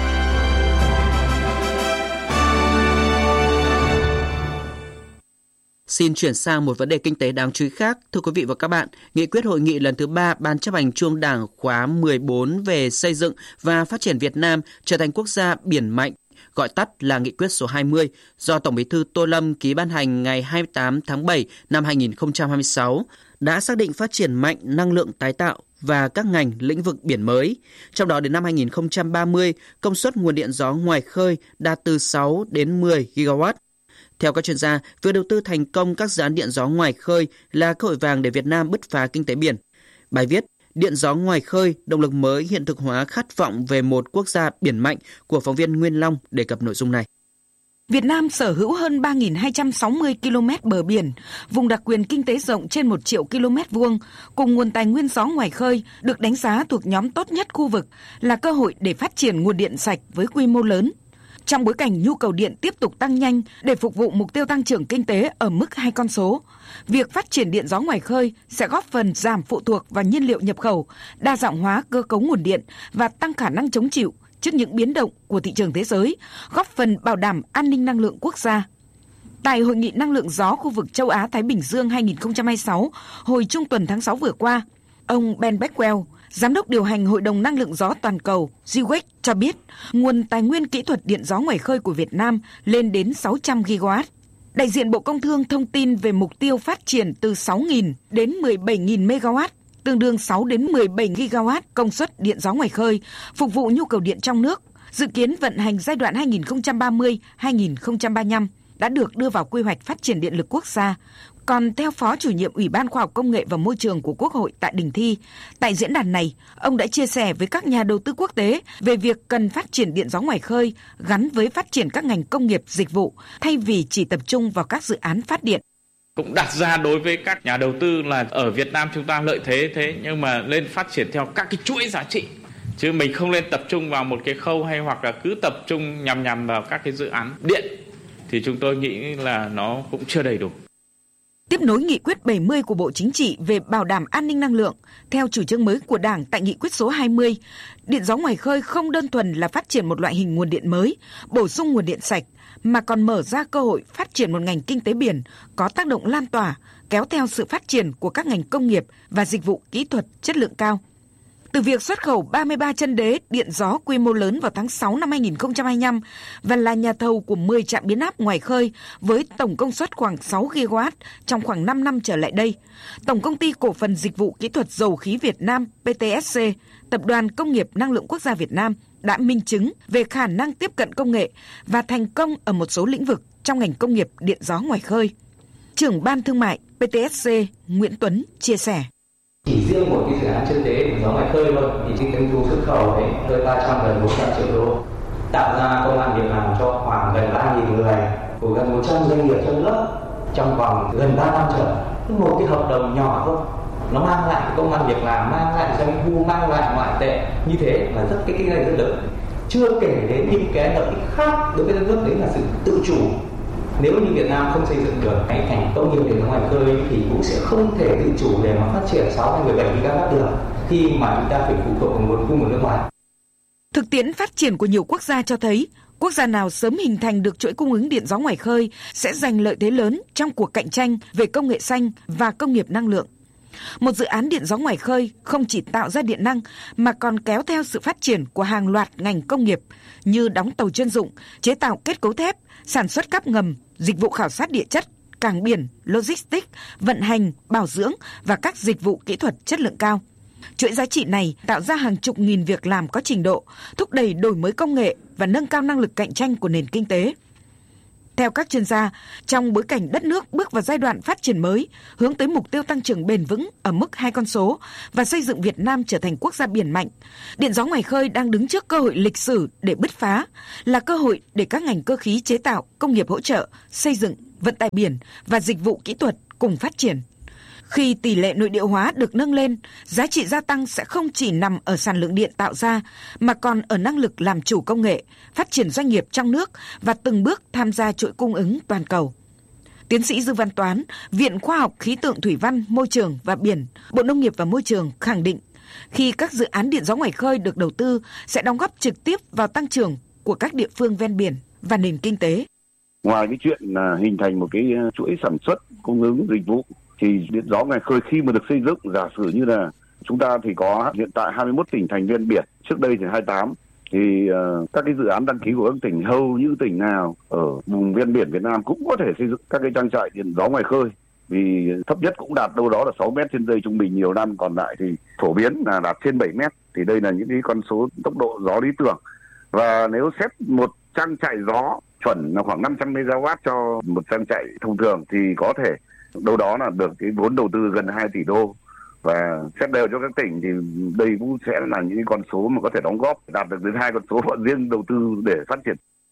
S13: Xin chuyển sang một vấn đề kinh tế đáng chú ý khác. Thưa quý vị và các bạn, nghị quyết hội nghị lần thứ ba Ban chấp hành Trung ương Đảng khóa mười bốn về xây dựng và phát triển Việt Nam trở thành quốc gia biển mạnh, gọi tắt là nghị quyết số hai mươi, do Tổng Bí thư Tô Lâm ký ban hành ngày hai mươi tám tháng bảy năm hai nghìn không trăm hai mươi sáu, đã xác định phát triển mạnh năng lượng tái tạo và các ngành lĩnh vực biển mới. Trong đó đến năm hai nghìn không trăm ba mươi, công suất nguồn điện gió ngoài khơi đạt từ sáu đến mười gigawatt. Theo các chuyên gia, việc đầu tư thành công các dự án điện gió ngoài khơi là cơ hội vàng để Việt Nam bứt phá kinh tế biển. Bài viết Điện gió ngoài khơi, động lực mới hiện thực hóa khát vọng về một quốc gia biển mạnh của phóng viên Nguyên Long đề cập nội dung này.
S2: Việt Nam sở hữu hơn ba nghìn hai trăm sáu mươi ki lô mét bờ biển, vùng đặc quyền kinh tế rộng trên một triệu ki lô mét vuông, cùng nguồn tài nguyên gió ngoài khơi được đánh giá thuộc nhóm tốt nhất khu vực, là cơ hội để phát triển nguồn điện sạch với quy mô lớn. Trong bối cảnh nhu cầu điện tiếp tục tăng nhanh để phục vụ mục tiêu tăng trưởng kinh tế ở mức hai con số, việc phát triển điện gió ngoài khơi sẽ góp phần giảm phụ thuộc vào nhiên liệu nhập khẩu, đa dạng hóa cơ cấu nguồn điện và tăng khả năng chống chịu trước những biến động của thị trường thế giới, góp phần bảo đảm an ninh năng lượng quốc gia. Tại Hội nghị Năng lượng gió khu vực châu Á-Thái Bình Dương hai không hai sáu hồi trung tuần tháng sáu vừa qua, ông Ben Beckwell, Giám đốc điều hành Hội đồng Năng lượng gió toàn cầu giê vê e xê cho biết nguồn tài nguyên kỹ thuật điện gió ngoài khơi của Việt Nam lên đến sáu trăm gigawatt. Đại diện Bộ Công Thương thông tin về mục tiêu phát triển từ sáu nghìn đến mười bảy nghìn megawatt, tương đương sáu đến mười bảy gigawatt công suất điện gió ngoài khơi, phục vụ nhu cầu điện trong nước, dự kiến vận hành giai đoạn hai nghìn không trăm ba mươi đến hai nghìn không trăm ba mươi lăm đã được đưa vào quy hoạch phát triển điện lực quốc gia. Còn theo Phó Chủ nhiệm Ủy ban Khoa học Công nghệ và Môi trường của Quốc hội Tạ Đình Thi, tại diễn đàn này, ông đã chia sẻ với các nhà đầu tư quốc tế về việc cần phát triển điện gió ngoài khơi gắn với phát triển các ngành công nghiệp dịch vụ thay vì chỉ tập trung vào các dự án phát điện.
S19: Cũng đặt ra đối với các nhà đầu tư là ở Việt Nam chúng ta lợi thế thế nhưng mà lên phát triển theo các cái chuỗi giá trị. Chứ mình không nên tập trung vào một cái khâu hay hoặc là cứ tập trung nhằm nhằm vào các cái dự án điện thì chúng tôi nghĩ là nó cũng chưa đầy đủ.
S2: Tiếp nối nghị quyết bảy mươi của Bộ Chính trị về bảo đảm an ninh năng lượng, theo chủ trương mới của Đảng tại nghị quyết số hai mươi, điện gió ngoài khơi không đơn thuần là phát triển một loại hình nguồn điện mới, bổ sung nguồn điện sạch, mà còn mở ra cơ hội phát triển một ngành kinh tế biển có tác động lan tỏa, kéo theo sự phát triển của các ngành công nghiệp và dịch vụ kỹ thuật chất lượng cao. Từ việc xuất khẩu ba mươi ba chân đế điện gió quy mô lớn vào tháng sáu năm hai nghìn không trăm hai mươi lăm và là nhà thầu của mười trạm biến áp ngoài khơi với tổng công suất khoảng sáu gigawatt trong khoảng năm năm trở lại đây, Tổng Công ty Cổ phần Dịch vụ Kỹ thuật Dầu khí Việt Nam pê tê ét xê, Tập đoàn Công nghiệp Năng lượng Quốc gia Việt Nam đã minh chứng về khả năng tiếp cận công nghệ và thành công ở một số lĩnh vực trong ngành công nghiệp điện gió ngoài khơi. Trưởng Ban Thương mại pê tê ét xê Nguyễn Tuấn chia sẻ.
S20: Chỉ riêng một cái dự án chân đế điện gió ngoài khơi thôi thì cái doanh thu xuất khẩu đấy tới ba trăm gần bốn trăm triệu đô, tạo ra công ăn việc làm cho khoảng gần ba nghìn người của gần một trăm doanh nghiệp trong nước trong vòng gần ba năm trời. Một cái hợp đồng nhỏ thôi nó mang lại cái công ăn việc làm, mang lại doanh thu, mang lại ngoại tệ, như thế là rất cái kinh doanh rất lớn. Chưa kể đến những cái lợi ích khác đối với đất nước, đấy là sự tự chủ. Nếu như Việt Nam không xây dựng được cái thành công nghiệp điện gió ngoài khơi thì cũng sẽ không thể tự chủ để mà phát triển sáu hay mười bảy gigawatt được khi mà chúng ta phải phụ thuộc vào nguồn cung của nước ngoài.
S2: Thực tiễn phát triển của nhiều quốc gia cho thấy, quốc gia nào sớm hình thành được chuỗi cung ứng điện gió ngoài khơi sẽ giành lợi thế lớn trong cuộc cạnh tranh về công nghệ xanh và công nghiệp năng lượng. Một dự án điện gió ngoài khơi không chỉ tạo ra điện năng mà còn kéo theo sự phát triển của hàng loạt ngành công nghiệp như đóng tàu chuyên dụng, chế tạo kết cấu thép, sản xuất cáp ngầm, dịch vụ khảo sát địa chất, cảng biển, logistics, vận hành, bảo dưỡng và các dịch vụ kỹ thuật chất lượng cao. Chuỗi giá trị này tạo ra hàng chục nghìn việc làm có trình độ, thúc đẩy đổi mới công nghệ và nâng cao năng lực cạnh tranh của nền kinh tế. Theo các chuyên gia, trong bối cảnh đất nước bước vào giai đoạn phát triển mới, hướng tới mục tiêu tăng trưởng bền vững ở mức hai con số và xây dựng Việt Nam trở thành quốc gia biển mạnh, điện gió ngoài khơi đang đứng trước cơ hội lịch sử để bứt phá, là cơ hội để các ngành cơ khí chế tạo, công nghiệp hỗ trợ, xây dựng, vận tải biển và dịch vụ kỹ thuật cùng phát triển. Khi tỷ lệ nội địa hóa được nâng lên, giá trị gia tăng sẽ không chỉ nằm ở sản lượng điện tạo ra, mà còn ở năng lực làm chủ công nghệ, phát triển doanh nghiệp trong nước và từng bước tham gia chuỗi cung ứng toàn cầu. Tiến sĩ Dư Văn Toán, Viện Khoa học Khí tượng Thủy văn, Môi trường và Biển, Bộ Nông nghiệp và Môi trường khẳng định, khi các dự án điện gió ngoài khơi được đầu tư sẽ đóng góp trực tiếp vào tăng trưởng của các địa phương ven biển và nền kinh tế.
S21: Ngoài cái chuyện là hình thành một cái chuỗi sản xuất, cung ứng dịch vụ, thì điện gió ngoài khơi khi mà được xây dựng, giả sử như là chúng ta thì có hiện tại hai mươi mốt tỉnh thành ven biển, trước đây thì hai mươi tám, thì uh, các cái dự án đăng ký của các tỉnh, hầu như tỉnh nào ở vùng ven biển Việt Nam cũng có thể xây dựng các cái trang trại điện gió ngoài khơi, vì thấp nhất cũng đạt đâu đó là sáu mét trên giây trung bình nhiều năm, còn lại thì phổ biến là đạt trên bảy mét, thì đây là những cái con số tốc độ gió lý tưởng. Và nếu xét một trang trại gió chuẩn là khoảng năm trăm mê-ga-oát cho một trang trại thông thường thì có thể đâu đó là được cái vốn đầu tư gần hai tỷ đô, và xét đều cho các tỉnh thì đây cũng sẽ là những con số mà có thể đóng góp đạt được đến hai con số riêng đầu tư để phát triển.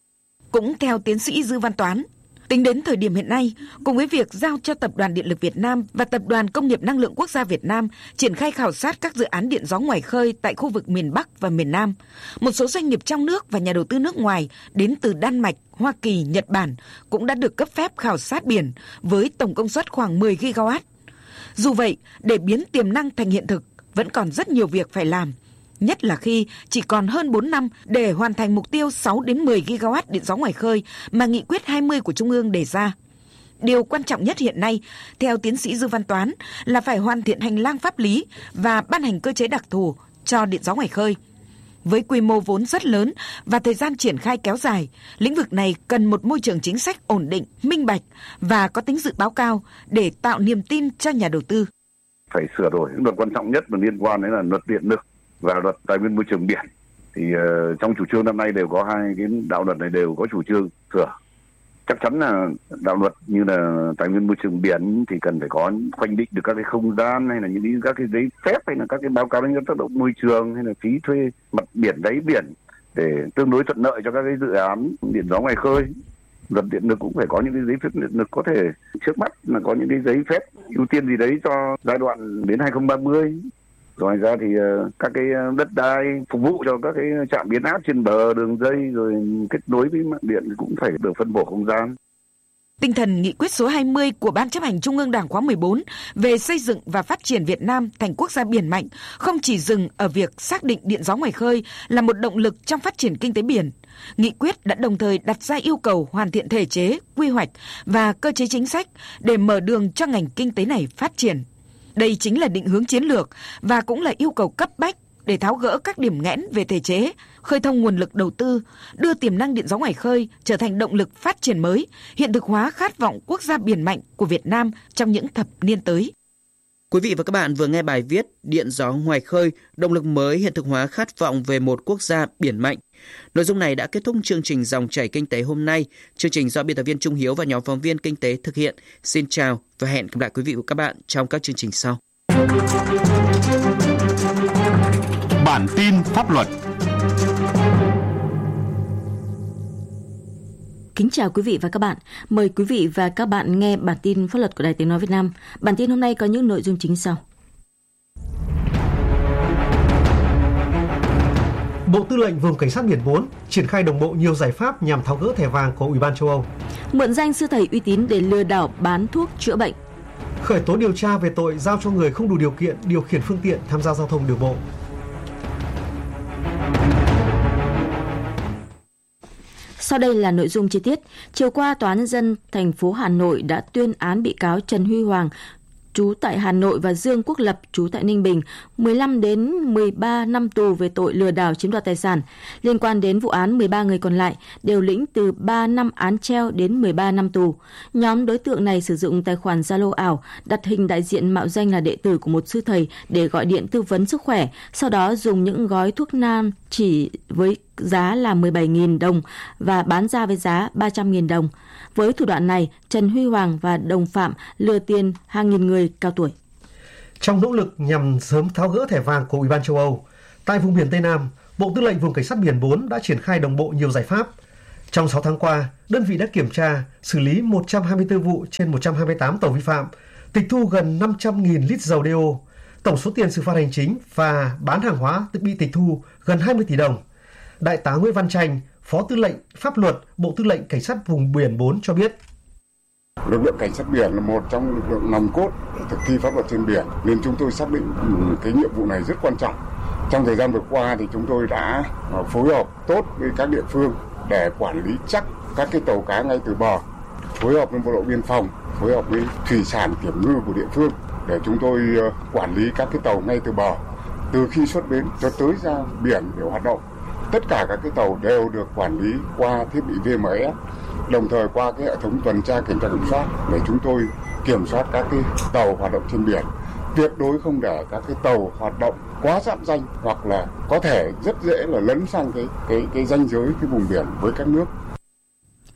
S2: Cũng theo tiến sĩ Dư Văn Toán, tính đến thời điểm hiện nay, cùng với việc giao cho Tập đoàn Điện lực Việt Nam và Tập đoàn Công nghiệp Năng lượng Quốc gia Việt Nam triển khai khảo sát các dự án điện gió ngoài khơi tại khu vực miền Bắc và miền Nam, một số doanh nghiệp trong nước và nhà đầu tư nước ngoài đến từ Đan Mạch, Hoa Kỳ, Nhật Bản cũng đã được cấp phép khảo sát biển với tổng công suất khoảng mười gi ga oát. Dù vậy, để biến tiềm năng thành hiện thực, vẫn còn rất nhiều việc phải làm, nhất là khi chỉ còn hơn bốn năm để hoàn thành mục tiêu sáu đến mười gi ga oát điện gió ngoài khơi mà nghị quyết hai mươi của Trung ương đề ra. Điều quan trọng nhất hiện nay, theo tiến sĩ Dư Văn Toán, là phải hoàn thiện hành lang pháp lý và ban hành cơ chế đặc thù cho điện gió ngoài khơi. Với quy mô vốn rất lớn và thời gian triển khai kéo dài, lĩnh vực này cần một môi trường chính sách ổn định, minh bạch và có tính dự báo cao để tạo niềm tin cho nhà đầu tư.
S21: Phải sửa đổi những luật quan trọng nhất mà liên quan đến là luật điện lực và luật tài nguyên môi trường biển. Thì uh, trong chủ trương năm nay đều có hai cái đạo luật này đều có chủ trương sửa. Chắc chắn là đạo luật như là tài nguyên môi trường biển thì cần phải có khoanh định được các cái không gian hay là những các cái giấy phép hay là các cái báo cáo đánh giá tác động môi trường hay là phí thuê mặt biển, đáy biển để tương đối thuận lợi cho các cái dự án điện gió ngoài khơi. Luật điện lực cũng phải có những cái giấy phép điện lực, có thể trước mắt là có những cái giấy phép ưu tiên gì đấy cho giai đoạn đến hai không ba mươi. Ngoài ra thì uh, các cái đất đai phục vụ cho các cái trạm biến áp trên bờ, đường dây rồi kết nối với mạng điện cũng phải được phân bổ không gian.
S2: Tinh thần nghị quyết số hai mươi của Ban Chấp hành Trung ương Đảng khóa mười bốn về xây dựng và phát triển Việt Nam thành quốc gia biển mạnh không chỉ dừng ở việc xác định điện gió ngoài khơi là một động lực trong phát triển kinh tế biển. Nghị quyết đã đồng thời đặt ra yêu cầu hoàn thiện thể chế, quy hoạch và cơ chế chính sách để mở đường cho ngành kinh tế này phát triển. Đây chính là định hướng chiến lược và cũng là yêu cầu cấp bách để tháo gỡ các điểm nghẽn về thể chế, khơi thông nguồn lực đầu tư, đưa tiềm năng điện gió ngoài khơi trở thành động lực phát triển mới, hiện thực hóa khát vọng quốc gia biển mạnh của Việt Nam trong những thập niên tới.
S13: Quý vị và các bạn vừa nghe bài viết Điện gió ngoài khơi, động lực mới hiện thực hóa khát vọng về một quốc gia biển mạnh. Nội dung này đã kết thúc chương trình Dòng chảy kinh tế hôm nay. Chương trình do biên tập viên Trung Hiếu và nhóm phóng viên kinh tế thực hiện. Xin chào và hẹn gặp lại quý vị và các bạn trong các chương trình sau.
S3: Bản tin pháp luật.
S5: Kính chào quý vị và các bạn. Mời quý vị và các bạn nghe bản tin pháp luật của Đài Tiếng nói Việt Nam. Bản tin hôm nay có những nội dung chính sau.
S22: Bộ Tư lệnh Vùng Cảnh sát Biển bốn triển khai đồng bộ nhiều giải pháp nhằm tháo gỡ thẻ vàng của Ủy ban châu Âu.
S5: Mượn danh sư thầy uy tín để lừa đảo bán thuốc chữa bệnh.
S22: Khởi tố điều tra về tội giao cho người không đủ điều kiện điều khiển phương tiện tham gia giao thông đường bộ.
S5: Sau đây là nội dung chi tiết. Chiều qua, Tòa án Nhân dân thành phố Hà Nội đã tuyên án bị cáo Trần Huy Hoàng, trú tại Hà Nội và Dương Quốc Lập, trú tại Ninh Bình, mười lăm đến mười ba năm tù về tội lừa đảo chiếm đoạt tài sản. Liên quan đến vụ án, mười ba người còn lại đều lĩnh từ ba năm án treo đến mười ba năm tù. Nhóm đối tượng này sử dụng tài khoản Zalo ảo, đặt hình đại diện mạo danh là đệ tử của một sư thầy để gọi điện tư vấn sức khỏe, sau đó dùng những gói thuốc nam chỉ với giá là mười bảy nghìn đồng và bán ra với giá ba trăm nghìn đồng. Với thủ đoạn này, Trần Huy Hoàng và đồng phạm lừa tiền hàng nghìn người cao tuổi.
S22: Trong nỗ lực nhằm sớm tháo gỡ thẻ vàng của Ủy ban châu Âu, tại vùng biển Tây Nam, Bộ Tư lệnh Vùng Cảnh sát Biển bốn đã triển khai đồng bộ nhiều giải pháp. Trong sáu tháng qua, đơn vị đã kiểm tra, xử lý một trăm hai mươi tư vụ trên một trăm hai mươi tám tàu vi phạm, tịch thu gần năm trăm nghìn lít dầu đê ô. Tổng số tiền xử phạt hành chính và bán hàng hóa bị tịch thu gần hai mươi tỷ đồng. Đại tá Nguyễn Văn Tranh, Phó Tư lệnh Pháp luật Bộ Tư lệnh Cảnh sát Vùng Biển bốn cho biết.
S23: Lực lượng cảnh sát biển là một trong lực lượng nòng cốt thực thi pháp luật trên biển, nên chúng tôi xác định cái nhiệm vụ này rất quan trọng. Trong thời gian vừa qua thì chúng tôi đã phối hợp tốt với các địa phương để quản lý chắc các cái tàu cá ngay từ bờ, phối hợp với bộ đội biên phòng, phối hợp với thủy sản kiểm ngư của địa phương để chúng tôi quản lý các cái tàu ngay từ bờ, từ khi xuất bến cho tới ra biển để hoạt động. Tất cả các cái tàu đều được quản lý qua thiết bị vê em ét, đồng thời qua cái hệ thống tuần tra kiểm tra kiểm soát để chúng tôi kiểm soát các cái tàu hoạt động trên biển. Tuyệt đối không để các cái tàu hoạt động quá giáp danh hoặc là có thể rất dễ là lấn sang cái cái cái ranh giới cái vùng biển với các nước.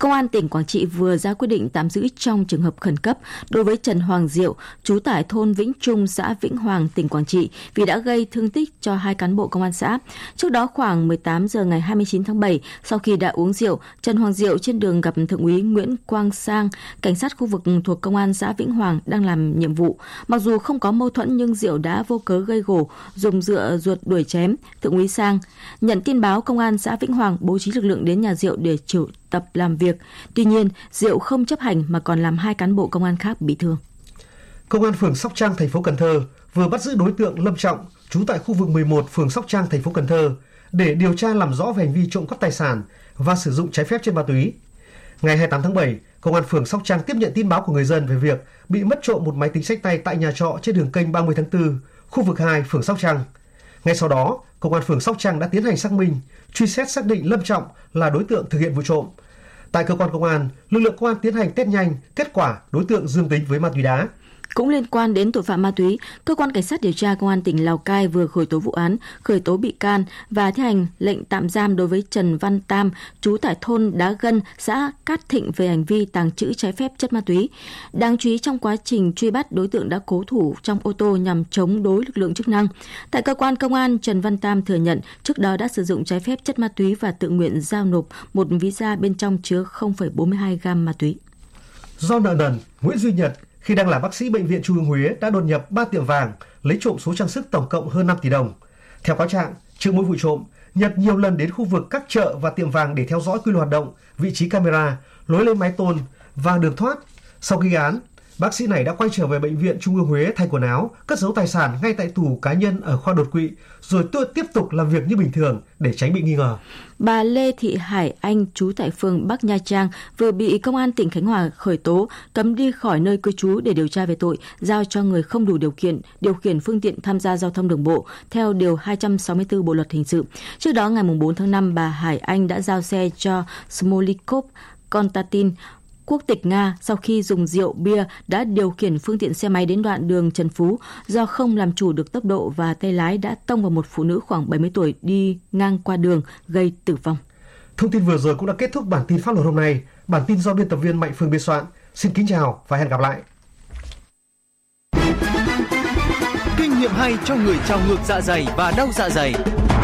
S5: Công an tỉnh Quảng Trị vừa ra quyết định tạm giữ trong trường hợp khẩn cấp đối với Trần Hoàng Diệu, trú tại thôn Vĩnh Trung, xã Vĩnh Hoàng, tỉnh Quảng Trị vì đã gây thương tích cho hai cán bộ công an xã. Trước đó khoảng mười tám giờ ngày hai mươi chín tháng bảy, sau khi đã uống rượu, Trần Hoàng Diệu trên đường gặp Thượng úy Nguyễn Quang Sang, cảnh sát khu vực thuộc Công an xã Vĩnh Hoàng đang làm nhiệm vụ. Mặc dù không có mâu thuẫn nhưng Diệu đã vô cớ gây gổ, dùng dựa ruột đuổi chém Thượng úy Sang. Nhận tin báo, Công an xã Vĩnh Hoàng bố trí lực lượng đến nhà Diệu để triệu tập làm việc. Tuy nhiên, Diệu không chấp hành mà còn làm hai cán bộ công an khác bị thương.
S22: Công an phường Sóc Trăng, thành phố Cần Thơ vừa bắt giữ đối tượng Lâm Trọng, trú tại khu vực mười một, phường Sóc Trăng, thành phố Cần Thơ để điều tra làm rõ về hành vi trộm cắp tài sản và sử dụng trái phép chất ma túy. Ngày hai mươi tám tháng bảy, Công an phường Sóc Trăng tiếp nhận tin báo của người dân về việc bị mất trộm một máy tính xách tay tại nhà trọ trên đường kênh ba mươi tháng tư, khu vực hai, phường Sóc Trăng. Ngay sau đó, Công an phường Sóc Trăng đã tiến hành xác minh, truy xét xác định Lâm Trọng là đối tượng thực hiện vụ trộm. Tại cơ quan công an, lực lượng công an tiến hành test nhanh, kết quả đối tượng dương tính với ma túy đá.
S5: Cũng liên quan đến tội phạm ma túy, Cơ quan Cảnh sát điều tra Công an tỉnh Lào Cai vừa khởi tố vụ án, khởi tố bị can và thi hành lệnh tạm giam đối với Trần Văn Tam, trú tại thôn Đá Gân, xã Cát Thịnh về hành vi tàng trữ trái phép chất ma túy. Đáng chú ý, trong quá trình truy bắt, đối tượng đã cố thủ trong ô tô nhằm chống đối lực lượng chức năng. Tại cơ quan công an, Trần Văn Tam thừa nhận trước đó đã sử dụng trái phép chất ma túy và tự nguyện giao nộp một ví da bên trong chứa không phẩy bốn mươi hai gam ma túy.
S22: Do nợ nần, Nguyễn Duy Nhật khi đang là bác sĩ Bệnh viện Trung ương Huế đã đột nhập ba tiệm vàng, lấy trộm số trang sức tổng cộng hơn năm tỷ đồng. Theo cáo trạng, trước mỗi vụ trộm, Nhật nhiều lần đến khu vực các chợ và tiệm vàng để theo dõi quy luật hoạt động, vị trí camera, lối lên mái tôn và đường thoát. Sau khi gây án, bác sĩ này đã quay trở về Bệnh viện Trung ương Huế thay quần áo, cất giấu tài sản ngay tại tủ cá nhân ở khoa đột quỵ, rồi tiếp tục làm việc như bình thường để tránh bị nghi ngờ.
S5: Bà Lê Thị Hải Anh, trú tại phường Bắc Nha Trang, vừa bị Công an tỉnh Khánh Hòa khởi tố, cấm đi khỏi nơi cư trú để điều tra về tội giao cho người không đủ điều kiện điều khiển phương tiện tham gia giao thông đường bộ theo điều hai trăm sáu mươi tư Bộ luật hình sự. Trước đó, ngày bốn tháng năm, bà Hải Anh đã giao xe cho Smolikov Konstantin, quốc tịch Nga, sau khi dùng rượu bia đã điều khiển phương tiện xe máy đến đoạn đường Trần Phú, do không làm chủ được tốc độ và tay lái đã tông vào một phụ nữ khoảng bảy mươi tuổi đi ngang qua đường, gây tử vong.
S22: Thông tin vừa rồi cũng đã kết thúc bản tin pháp luật hôm nay. Bản tin do biên tập viên Mạnh Phương biên soạn. Xin kính chào và hẹn gặp lại.
S3: Kinh nghiệm hay cho người trào ngược dạ dày và đau dạ dày.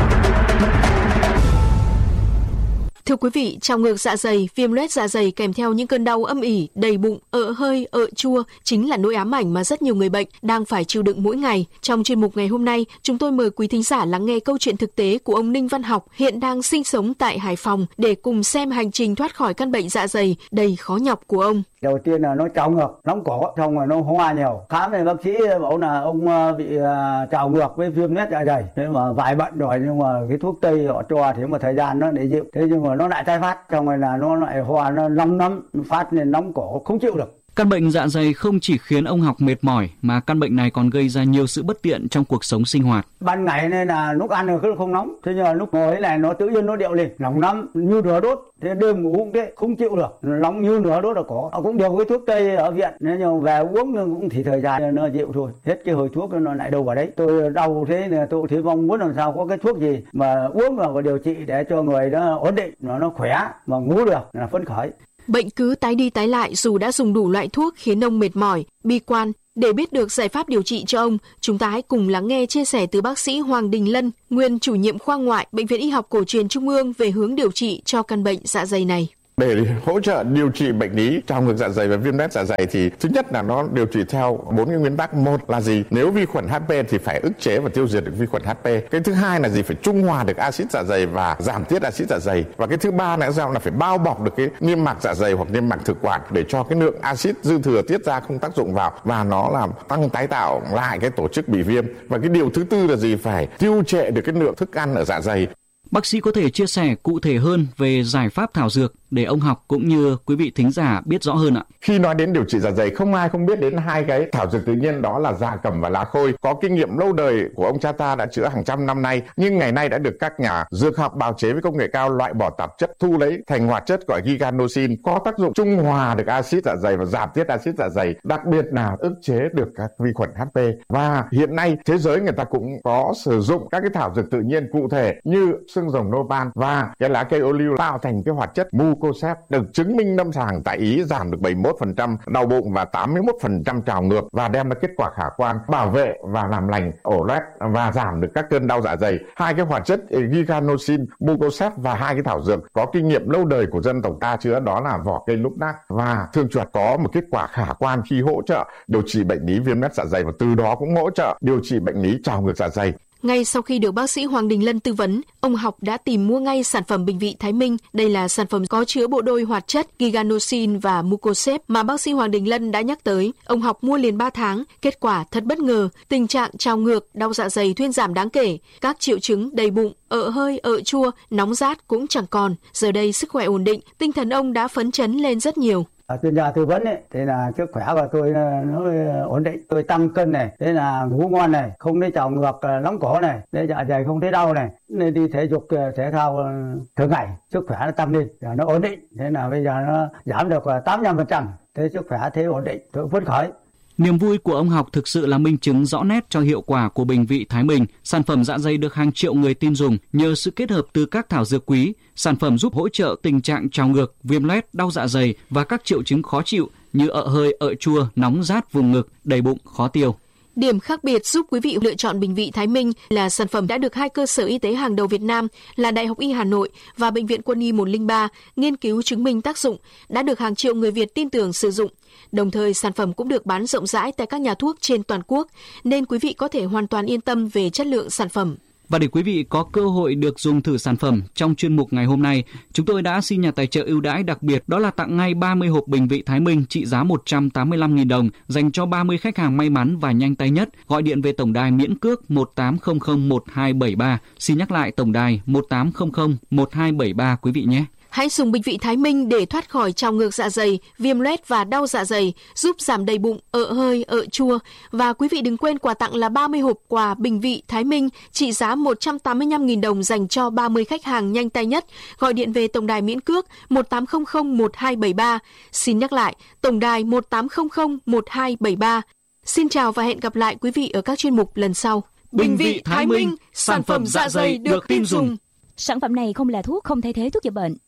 S6: Thưa quý vị, trào ngược dạ dày, viêm loét dạ dày kèm theo những cơn đau âm ỉ, đầy bụng, ợ hơi, ợ chua chính là nỗi ám ảnh mà rất nhiều người bệnh đang phải chịu đựng mỗi ngày. Trong chuyên mục ngày hôm nay, chúng tôi mời quý thính giả lắng nghe câu chuyện thực tế của ông Ninh Văn Học, hiện đang sinh sống tại Hải Phòng, để cùng xem hành trình thoát khỏi căn bệnh dạ dày đầy khó nhọc của ông.
S8: Đầu tiên là nó trào ngược, nóng cổ, xong rồi nó hoa nhiều. Khám thì bác sĩ bảo là ông bị trào ngược với viêm loét dạ dày. Thế mà vài bận rồi nhưng mà cái thuốc tây họ cho thì một thời gian nó để dịu. Thế nhưng mà nó lại tái phát, xong rồi là nó lại hoa, nó nóng lắm, phát lên nóng cổ, không chịu được.
S9: Căn bệnh dạ dày không chỉ khiến ông Học mệt mỏi mà căn bệnh này còn gây ra nhiều sự bất tiện trong cuộc sống sinh hoạt.
S8: Ban ngày nên là lúc ăn thì không nóng, thế nhưng mà lúc ngồi này nó tự nhiên nó điệu lên, nóng lắm như lửa đốt. Thế đêm ngủ cũng thế, không chịu được, nóng như lửa đốt là có. Họ cũng điều cái thuốc tây ở viện, nên nhưng về uống cũng chỉ thời gian nó dịu thôi. Hết cái hồi thuốc nó lại đâu vào đấy. Tôi đau thế này tôi thì mong muốn làm sao có cái thuốc gì mà uống vào và điều trị để cho người nó ổn định, nó nó khỏe mà ngủ được là phấn khởi.
S6: Bệnh cứ tái đi tái lại dù đã dùng đủ loại thuốc khiến ông mệt mỏi, bi quan. Để biết được giải pháp điều trị cho ông, chúng ta hãy cùng lắng nghe chia sẻ từ bác sĩ Hoàng Đình Lân, nguyên chủ nhiệm khoa ngoại Bệnh viện Y học Cổ truyền Trung ương về hướng điều trị cho căn bệnh dạ dày này.
S24: Để hỗ trợ điều trị bệnh lý trào ngược dạ dày và viêm loét dạ dày thì thứ nhất là nó điều trị theo bốn cái nguyên tắc. Một là gì? Nếu vi khuẩn hát pê thì phải ức chế và tiêu diệt được vi khuẩn hát pê. Cái thứ hai là gì? Phải trung hòa được axit dạ dày và giảm tiết axit dạ dày. Và cái thứ ba là sao? Là phải bao bọc được cái niêm mạc dạ dày hoặc niêm mạc thực quản để cho cái lượng axit dư thừa tiết ra không tác dụng vào và nó làm tăng tái tạo lại cái tổ chức bị viêm. Và cái điều thứ tư là gì? Phải tiêu trệ được cái lượng thức ăn ở dạ dày.
S9: Bác sĩ có thể chia sẻ cụ thể hơn về giải pháp thảo dược để ông Học cũng như quý vị thính giả biết rõ hơn ạ.
S24: Khi nói đến điều trị dạ dày, không ai không biết đến hai cái thảo dược tự nhiên, đó là dạ cẩm và lá khôi. Có kinh nghiệm lâu đời của ông cha ta đã chữa hàng trăm năm nay, nhưng ngày nay đã được các nhà dược học bào chế với công nghệ cao loại bỏ tạp chất, thu lấy thành hoạt chất gọi giganosin, có tác dụng trung hòa được axit dạ dày và giảm tiết axit dạ dày, đặc biệt là ức chế được các vi khuẩn hát pê. Và hiện nay thế giới người ta cũng có sử dụng các cái thảo dược tự nhiên cụ thể như xương rồng nopal và cái lá cây ô liu tạo thành cái hoạt chất mucin Mucocept được chứng minh lâm sàng tại Ý giảm được bảy mươi mốt phần trăm đau bụng và tám mươi mốt phần trăm trào ngược và đem lại kết quả khả quan bảo vệ và làm lành ổ loét và giảm được các cơn đau dạ dày. Hai cái hoạt chất Giganosin, Mucocept và hai cái thảo dược có kinh nghiệm lâu đời của dân tộc ta chữa, đó là vỏ cây lúc nác và thương chuột, có một kết quả khả quan khi hỗ trợ điều trị bệnh lý viêm loét dạ dày và từ đó cũng hỗ trợ điều trị bệnh lý trào ngược dạ dày.
S6: Ngay sau khi được bác sĩ Hoàng Đình Lân tư vấn, ông Học đã tìm mua ngay sản phẩm Bình Vị Thái Minh. Đây là sản phẩm có chứa bộ đôi hoạt chất Giganosin và Mucocept mà bác sĩ Hoàng Đình Lân đã nhắc tới. Ông Học mua liền ba tháng, kết quả thật bất ngờ, tình trạng trào ngược, đau dạ dày thuyên giảm đáng kể, các triệu chứng đầy bụng, ợ hơi, ợ chua, nóng rát cũng chẳng còn. Giờ đây sức khỏe ổn định, tinh thần ông đã phấn chấn lên rất nhiều.
S8: Chuyên gia tư vấn ấy, thế là sức khỏe của tôi nó ổn định, tôi tăng cân này, thế là ngủ ngon này, không thấy trào ngược nóng cổ này, thế dạ dày không thấy đau này, nên đi thể dục thể thao thường ngày, sức khỏe nó tăng lên, nó ổn định, thế là bây giờ nó giảm được tám mươi lăm phần trăm, thế sức khỏe thế ổn định, tôi phấn khởi.
S9: Niềm vui của ông Học thực sự là minh chứng rõ nét cho hiệu quả của Bình Vị Thái Minh. Sản phẩm dạ dày được hàng triệu người tin dùng nhờ sự kết hợp từ các thảo dược quý. Sản phẩm giúp hỗ trợ tình trạng trào ngược, viêm loét, đau dạ dày và các triệu chứng khó chịu như ợ hơi, ợ chua, nóng rát vùng ngực, đầy bụng, khó tiêu.
S6: Điểm khác biệt giúp quý vị lựa chọn Bình Vị Thái Minh là sản phẩm đã được hai cơ sở y tế hàng đầu Việt Nam là Đại học Y Hà Nội và Bệnh viện Quân y một không ba nghiên cứu chứng minh tác dụng, đã được hàng triệu người Việt tin tưởng sử dụng. Đồng thời, sản phẩm cũng được bán rộng rãi tại các nhà thuốc trên toàn quốc, nên quý vị có thể hoàn toàn yên tâm về chất lượng sản phẩm.
S9: Và để quý vị có cơ hội được dùng thử sản phẩm, trong chuyên mục ngày hôm nay, chúng tôi đã xin nhà tài trợ ưu đãi đặc biệt, đó là tặng ngay ba mươi hộp Bình Vị Thái Minh trị giá một trăm tám mươi lăm nghìn đồng dành cho ba mươi khách hàng may mắn và nhanh tay nhất. Gọi điện về tổng đài miễn cước một tám không không một hai bảy ba. Xin nhắc lại tổng đài một tám không không một hai bảy ba quý vị nhé.
S6: Hãy dùng Bình Vị Thái Minh để thoát khỏi trào ngược dạ dày, viêm loét và đau dạ dày, giúp giảm đầy bụng, ợ hơi, ợ chua. Và quý vị đừng quên quà tặng là ba mươi hộp quà Bình Vị Thái Minh trị giá một trăm tám mươi lăm nghìn đồng dành cho ba mươi khách hàng nhanh tay nhất. Gọi điện về tổng đài miễn cước một tám không không một hai bảy ba. Xin nhắc lại, tổng đài một tám không không một hai bảy ba. Xin chào và hẹn gặp lại quý vị ở các chuyên mục lần sau.
S9: Bình Vị Thái Minh, sản phẩm dạ dày được tin dùng.
S4: Sản phẩm này không là thuốc, không thay thế thuốc chữa bệnh.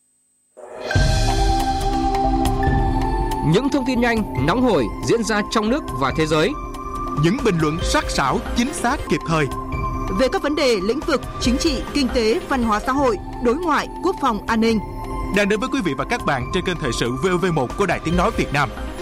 S10: Những thông tin nhanh, nóng hổi diễn ra trong nước và thế giới.
S11: Những bình luận sắc sảo, chính xác, kịp thời.
S12: Về các vấn đề lĩnh vực chính trị, kinh tế, văn hóa xã hội, đối ngoại, quốc phòng, an ninh.
S11: Đang đến với quý vị và các bạn trên kênh Thời sự vê o vê một của Đài Tiếng nói Việt Nam.